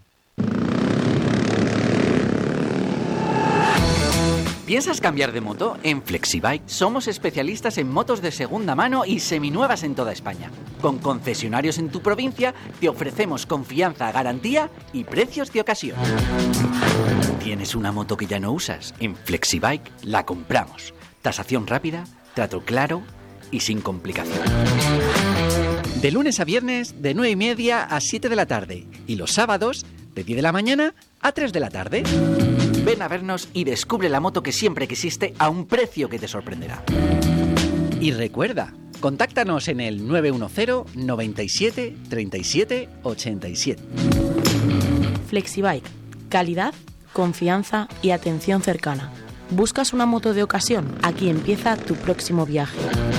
¿Piensas cambiar de moto? En Flexibike somos especialistas en motos de segunda mano y seminuevas en toda España. Con concesionarios en tu provincia te ofrecemos confianza, garantía y precios de ocasión. ¿Tienes una moto que ya no usas? En Flexibike la compramos. Tasación rápida, trato claro y sin complicación. De lunes a viernes de nueve y media a siete de la tarde y los sábados de diez de la mañana a tres de la tarde. Ven a vernos y descubre la moto que siempre quisiste a un precio que te sorprenderá. Y recuerda, contáctanos en el nueve uno cero, noventa y siete, treinta y siete, ochenta y siete. Flexibike. Calidad, confianza y atención cercana. ¿Buscas una moto de ocasión? Aquí empieza tu próximo viaje.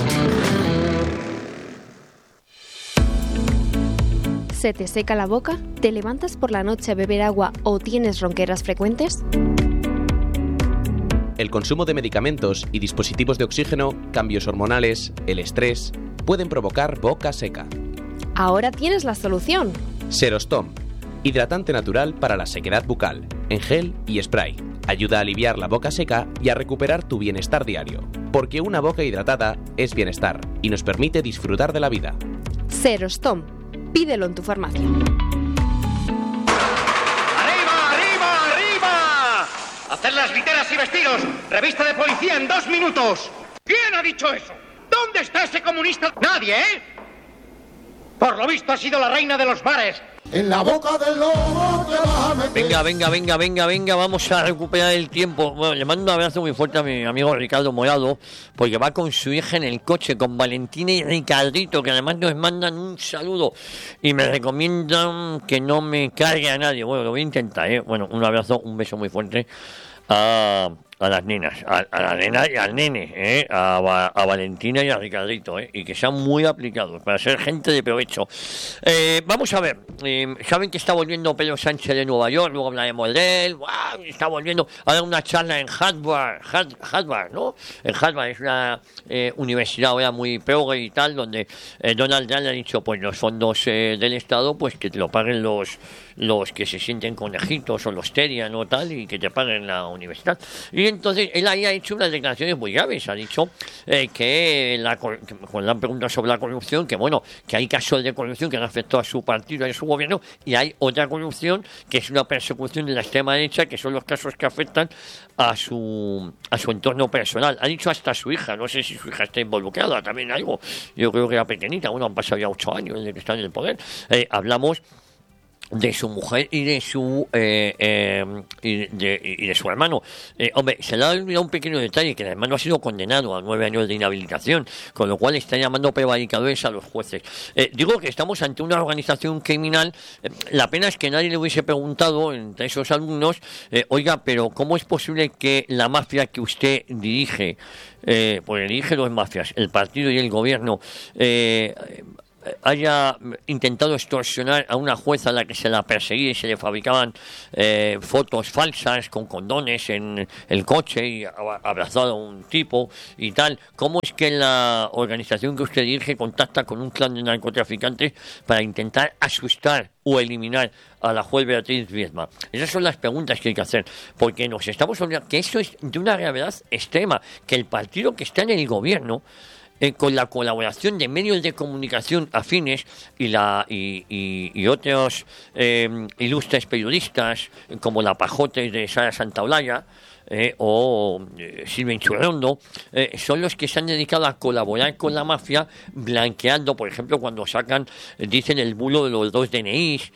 ¿Se te seca la boca? ¿Te levantas por la noche a beber agua o tienes ronqueras frecuentes? El consumo de medicamentos y dispositivos de oxígeno, cambios hormonales, el estrés, pueden provocar boca seca. Ahora tienes la solución. Serostom, hidratante natural para la sequedad bucal, en gel y spray. Ayuda a aliviar la boca seca y a recuperar tu bienestar diario. Porque una boca hidratada es bienestar y nos permite disfrutar de la vida. Serostom. Pídelo en tu farmacia. Hacer las literas y vestidos. Revista de policía en dos minutos. ¿Quién ha dicho eso? ¿Dónde está ese comunista? Nadie, ¿eh? Por lo visto ha sido la reina de los bares. En la boca del lobo te vas a meter. Venga, venga, venga, venga, venga, vamos a recuperar el tiempo. Bueno, le mando un abrazo muy fuerte a mi amigo Ricardo Morado, porque va con su hija en el coche, con Valentina y Ricardito, que además nos mandan un saludo y me recomiendan que no me cargue a nadie. Bueno, lo voy a intentar, ¿eh? Bueno, un abrazo, un beso muy fuerte a... a las nenas, a, a la nena y al nene, ¿eh? a, a Valentina y a Ricardito, ¿eh? Y que sean muy aplicados para ser gente de provecho. Eh, vamos a ver, eh, saben que está volviendo Pedro Sánchez de Nueva York, luego hablaremos de él, ¡wow! Está volviendo a dar una charla en Harvard, Harvard, ¿no? En Harvard es una eh, universidad ahora muy progre y tal, donde eh, Donald Trump le ha dicho, pues los fondos eh, del Estado, pues que te lo paguen los los que se sienten conejitos o los terian o tal, y que te paguen la universidad. Y entonces él ahí ha hecho unas declaraciones muy graves, ha dicho eh, que, la, que cuando le han preguntado sobre la corrupción, que bueno, que hay casos de corrupción que han afectado a su partido y a su gobierno, y hay otra corrupción que es una persecución de la extrema derecha, que son los casos que afectan a su a su entorno personal. Ha dicho hasta su hija, no sé si su hija está involucrada también en algo, yo creo que era pequeñita, bueno, han pasado ya ocho años desde que está en el poder. Eh, hablamos de su mujer y de su eh, eh, y, de, y de su hermano. Eh, hombre, se le ha olvidado un pequeño detalle, que el hermano ha sido condenado a nueve años de inhabilitación, con lo cual está llamando prevaricadores a los jueces. Eh, digo que estamos ante una organización criminal. Eh, la pena es que nadie le hubiese preguntado entre esos alumnos, eh, oiga, pero ¿cómo es posible que la mafia que usted dirige, eh, pues dirige dos mafias, el partido y el gobierno, eh, haya intentado extorsionar a una jueza a la que se la perseguía y se le fabricaban eh, fotos falsas con condones en el coche y abrazado a un tipo y tal? ¿Cómo es que la organización que usted dirige contacta con un clan de narcotraficantes para intentar asustar o eliminar a la juez Beatriz Viedma? Esas son las preguntas que hay que hacer, porque nos estamos olvidando que eso es de una gravedad extrema, que el partido que está en el gobierno, Eh, con la colaboración de medios de comunicación afines y la y, y, y otros eh, ilustres periodistas como la Pajote de Sara Santaolalla eh, o eh, Silvia Inchurrondo, eh, son los que se han dedicado a colaborar con la mafia, blanqueando, por ejemplo, cuando sacan, eh, dicen el bulo de los dos D N Is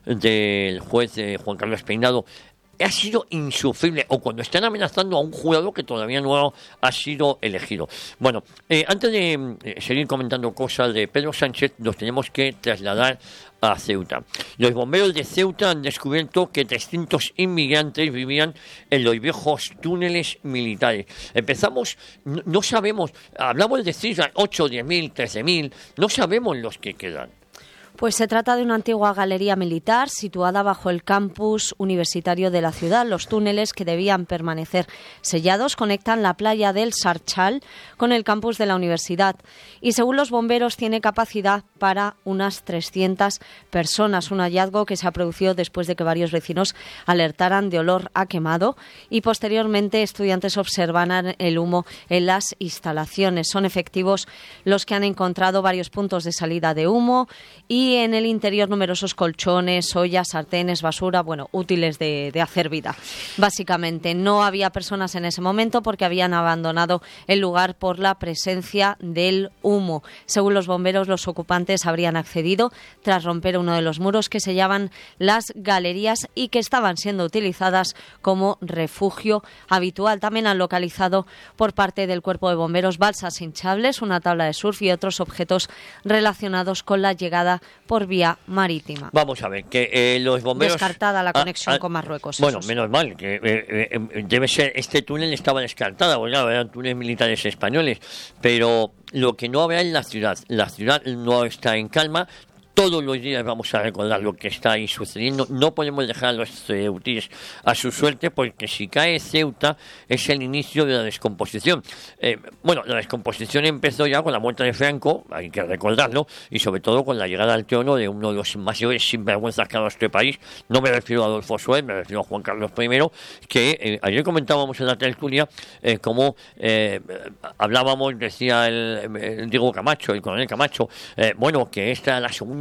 del juez eh, Juan Carlos Peinado. Ha sido insufrible, o cuando están amenazando a un jurado que todavía no ha sido elegido. Bueno, eh, antes de eh, seguir comentando cosas de Pedro Sánchez, nos tenemos que trasladar a Ceuta. Los bomberos de Ceuta han descubierto que trescientos inmigrantes vivían en los viejos túneles militares. Empezamos, no, no sabemos, hablamos de cifras, ocho, diez mil, trece mil, no sabemos los que quedan. Pues se trata de una antigua galería militar situada bajo el campus universitario de la ciudad. Los túneles, que debían permanecer sellados, conectan la playa del Sarchal con el campus de la universidad y, según los bomberos, tiene capacidad para unas trescientas personas. Un hallazgo que se ha producido después de que varios vecinos alertaran de olor a quemado y posteriormente estudiantes observaran el humo en las instalaciones. Son efectivos los que han encontrado varios puntos de salida de humo y Y en el interior numerosos colchones, ollas, sartenes, basura, bueno, útiles de, de hacer vida. Básicamente no había personas en ese momento porque habían abandonado el lugar por la presencia del humo. Según los bomberos, los ocupantes habrían accedido tras romper uno de los muros que sellaban las galerías y que estaban siendo utilizadas como refugio habitual. También han localizado por parte del cuerpo de bomberos balsas hinchables, una tabla de surf y otros objetos relacionados con la llegada por vía marítima. Vamos a ver, que eh, los bomberos... Descartada la conexión ah, ah, con Marruecos. Bueno, esos. menos mal, que eh, eh, debe ser, este túnel estaba descartada, porque claro, eran túneles militares españoles, pero lo que no habrá en la ciudad, la ciudad no está en calma. Todos los días vamos a recordar lo que está ahí sucediendo. No podemos dejar a los ceutíes a su suerte, porque si cae Ceuta es el inicio de la descomposición. Eh, bueno, la descomposición empezó ya con la muerte de Franco, hay que recordarlo, y sobre todo con la llegada al trono de uno de los mayores sinvergüenzas que ha dado este país. No me refiero a Adolfo Suez, me refiero a Juan Carlos primero, que eh, ayer comentábamos en la tertulia eh, cómo eh, hablábamos, decía el, el Diego Camacho, el coronel Camacho, eh, bueno, que esta era la segunda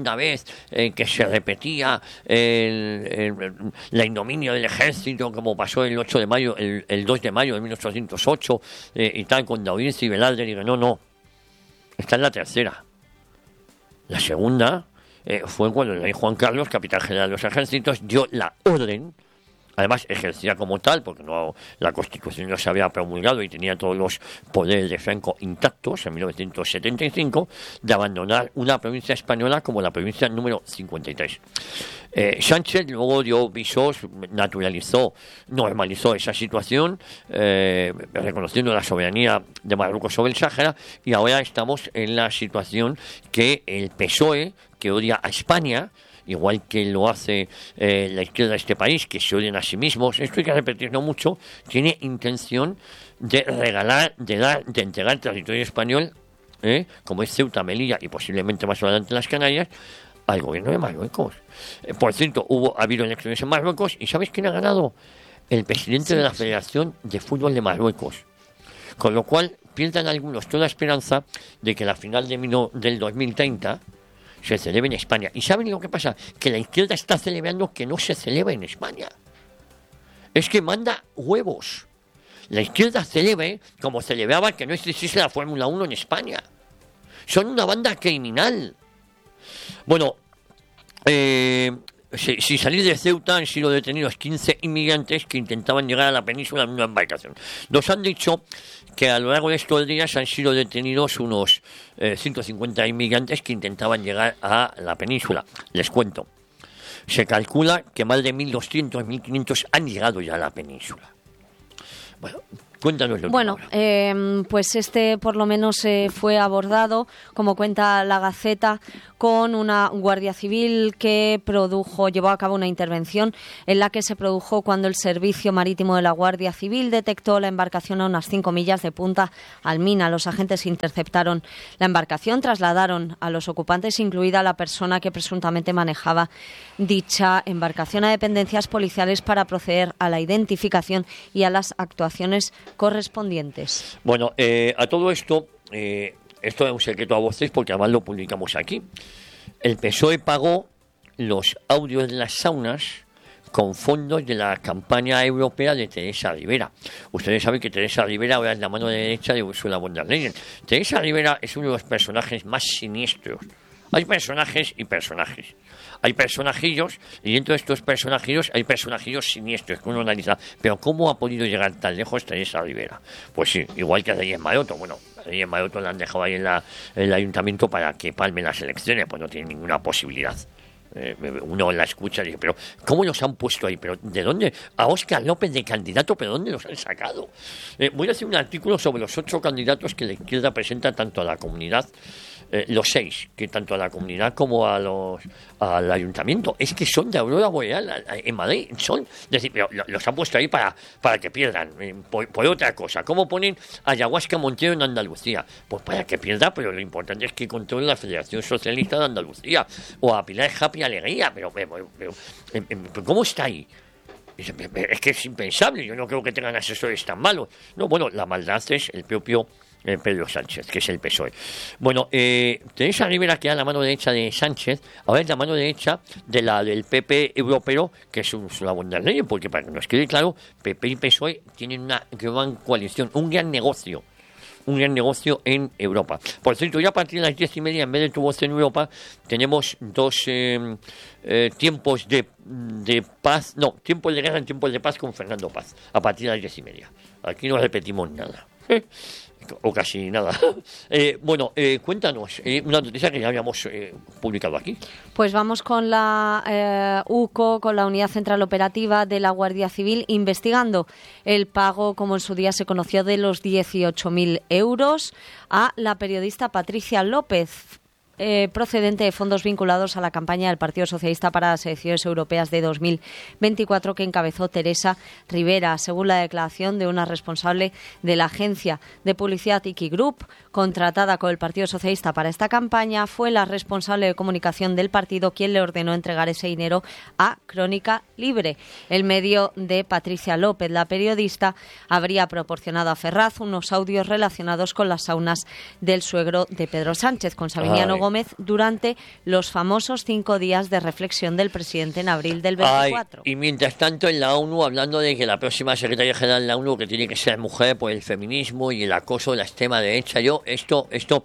segunda vez eh, que se repetía el, el, la ignominia del ejército, como pasó el ocho de mayo, el, el dos de mayo de mil ochocientos ocho eh, y tal, con Dauriense y Velarde. Digo, no, no, esta es la tercera. La segunda eh, fue cuando el rey Juan Carlos, capitán general de los ejércitos, dio la orden. Además, ejercía como tal, porque no, la Constitución no se había promulgado y tenía todos los poderes de Franco intactos en mil novecientos setenta y cinco, de abandonar una provincia española como la provincia número cincuenta y tres. Eh, Sánchez luego dio visos, naturalizó, normalizó esa situación, eh, reconociendo la soberanía de Marruecos sobre el Sáhara, y ahora estamos en la situación que el P S O E, que odia a España, igual que lo hace eh, la izquierda de este país, que se odian a sí mismos, esto hay que repetirlo mucho, tiene intención de regalar, de dar, de entregar territorio español, eh, como es Ceuta, Melilla y posiblemente más adelante las Canarias, al gobierno de Marruecos. Eh, por cierto, hubo, ha habido elecciones en Marruecos, y ¿sabes quién ha ganado? El presidente sí, de la sí. Federación de Fútbol de Marruecos. Con lo cual, pierdan algunos toda esperanza de que la final de mino, del dos mil treinta se celebre en España. ¿Y saben lo que pasa? Que la izquierda está celebrando que no se celebre en España. Es que manda huevos. La izquierda celebre como celebraba que no existiese la Fórmula uno en España. Son una banda criminal. Bueno, eh, si, si salir de Ceuta han sido detenidos quince inmigrantes que intentaban llegar a la península en una embarcación. Nos han dicho que a lo largo de estos días han sido detenidos unos eh, ciento cincuenta inmigrantes que intentaban llegar a la península. Les cuento. Se calcula que más de mil doscientos, mil quinientos han llegado ya a la península. Bueno, cuéntanos lo Bueno, eh, pues este por lo menos eh, fue abordado, como cuenta la Gaceta, con una Guardia Civil que produjo, llevó a cabo una intervención en la que se produjo cuando el Servicio Marítimo de la Guardia Civil detectó la embarcación a unas cinco millas de Punta Almina. Los agentes interceptaron la embarcación, trasladaron a los ocupantes, incluida la persona que presuntamente manejaba dicha embarcación, a dependencias policiales para proceder a la identificación y a las actuaciones correspondientes. Bueno, eh, a todo esto, eh, esto es un secreto a voces porque además lo publicamos aquí. El P S O E pagó los audios de las saunas con fondos de la campaña europea de Teresa Rivera. Ustedes saben que Teresa Rivera ahora es la mano derecha de Ursula von der Leyen. Teresa Rivera es uno de los personajes más siniestros. Hay personajes y personajes. Hay personajillos, y dentro de estos personajillos hay personajillos siniestros que uno analiza. Pero ¿cómo ha podido llegar tan lejos Teresa Rivera? Pues sí, igual que a Reyes Maroto. Bueno, a Reyes Maroto la han dejado ahí en, la, en el ayuntamiento para que palmen las elecciones, pues no tiene ninguna posibilidad. Eh, uno la escucha y dice, pero ¿cómo los han puesto ahí? ¿Pero de dónde? A Óscar López de candidato, ¿pero dónde los han sacado? Eh, voy a hacer un artículo sobre los ocho candidatos que la izquierda presenta tanto a la comunidad, eh, los seis, que tanto a la comunidad como a los al ayuntamiento, es que son de Aurora Boreal en Madrid, son, es decir, pero los han puesto ahí para, para que pierdan, eh, por, por otra cosa. ¿Cómo ponen a Ayahuasca Montero en Andalucía? Pues para que pierda, pero lo importante es que controle la Federación Socialista de Andalucía, o a Pilar Happy Alegría, pero, pero, pero, pero ¿cómo está ahí? Es que es impensable, yo no creo que tengan asesores tan malos. No, bueno, la maldad es el propio eh, Pedro Sánchez, que es el P S O E. Bueno, eh, Teresa Rivera, que era la mano derecha de Sánchez, ahora es la mano derecha de la del P P europeo, que es una von der Leyen, porque para que nos quede claro, P P y P S O E tienen una gran coalición, un gran negocio. un gran negocio en Europa. Por cierto, ya a partir de las diez y media, en vez de Tu Voz en Europa, tenemos dos eh, eh, tiempos de, de paz, no, tiempos de guerra en tiempos de paz con Fernando Paz, a partir de las diez y media. Aquí no repetimos nada. ¿Eh? O casi nada. Eh, bueno, eh, cuéntanos eh, una noticia que ya habíamos eh, publicado aquí. Pues vamos con la eh, U C O, con la Unidad Central Operativa de la Guardia Civil, investigando el pago, como en su día se conoció, de los dieciocho mil euros a la periodista Patricia López, Eh, procedente de fondos vinculados a la campaña del Partido Socialista para las elecciones europeas de dos mil veinticuatro que encabezó Teresa Rivera, según la declaración de una responsable de la agencia de publicidad Iki Group, contratada con el Partido Socialista para esta campaña. Fue la responsable de comunicación del partido quien le ordenó entregar ese dinero a Crónica Libre. El medio de Patricia López, la periodista, habría proporcionado a Ferraz unos audios relacionados con las saunas del suegro de Pedro Sánchez, con Sabiniano Gómez durante los famosos cinco días de reflexión del presidente en abril del veinticuatro. Ay, y mientras tanto en la ONU, hablando de que la próxima secretaria general de la ONU, que tiene que ser mujer, por el feminismo y el acoso de la extrema derecha, yo, esto, esto,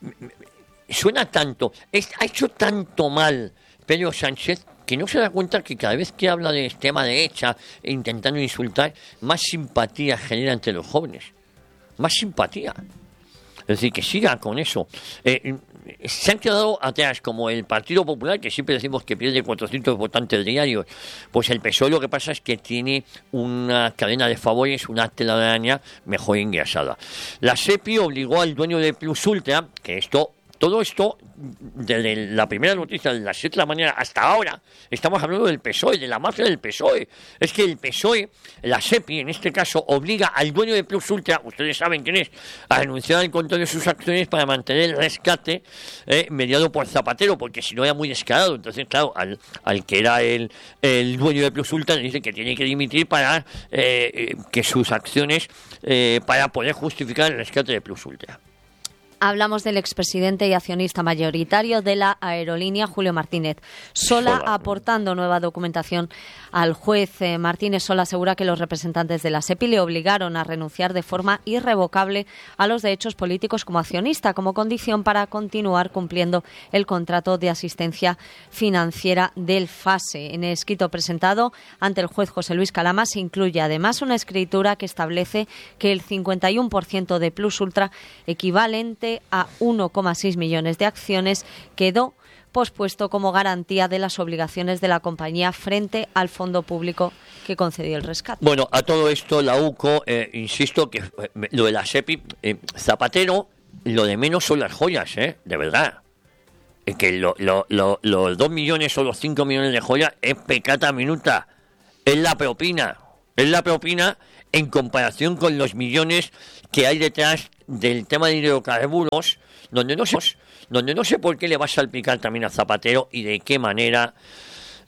suena tanto, es, ha hecho tanto mal Pedro Sánchez, que no se da cuenta que cada vez que habla de extrema derecha, intentando insultar, más simpatía genera entre los jóvenes. Más simpatía. Es decir, que siga con eso. Eh, se han quedado atrás, como el Partido Popular, que siempre decimos que pierde cuatrocientos votantes diarios. Pues el P S O E lo que pasa es que tiene una cadena de favores, una telaraña mejor engrasada. La SEPI obligó al dueño de Plus Ultra, que esto... Todo esto, desde la primera noticia de las siete de la mañana hasta ahora, estamos hablando del P S O E, de la mafia del P S O E. Es que el P S O E, la SEPI en este caso, obliga al dueño de Plus Ultra, ustedes saben quién es, a renunciar al control de sus acciones para mantener el rescate eh, mediado por Zapatero, porque si no era muy descarado. Entonces, claro, al, al que era el, el dueño de Plus Ultra le dice que tiene que dimitir para eh, que sus acciones, eh, para poder justificar el rescate de Plus Ultra. Hablamos del expresidente y accionista mayoritario de la aerolínea, Julio Martínez Sola, Sola. aportando nueva documentación al juez. Eh, Martínez Sola asegura que los representantes de la SEPI le obligaron a renunciar de forma irrevocable a los derechos políticos como accionista, como condición para continuar cumpliendo el contrato de asistencia financiera del FASE. En el escrito presentado ante el juez José Luis Calama se incluye además una escritura que establece que el cincuenta y uno por ciento de Plus Ultra, equivalente a uno coma seis millones de acciones, quedó pospuesto como garantía de las obligaciones de la compañía frente al fondo público que concedió el rescate. Bueno, a todo esto la U C O, eh, insisto que eh, lo de la SEPI, eh, Zapatero, lo de menos son las joyas, eh, de verdad. Es que lo, lo, lo, los dos millones o los cinco millones de joyas es pecata minuta, es la propina, es la propina en comparación con los millones que hay detrás del tema de hidrocarburos, donde no sé, donde no sé por qué le va a salpicar también a Zapatero y de qué manera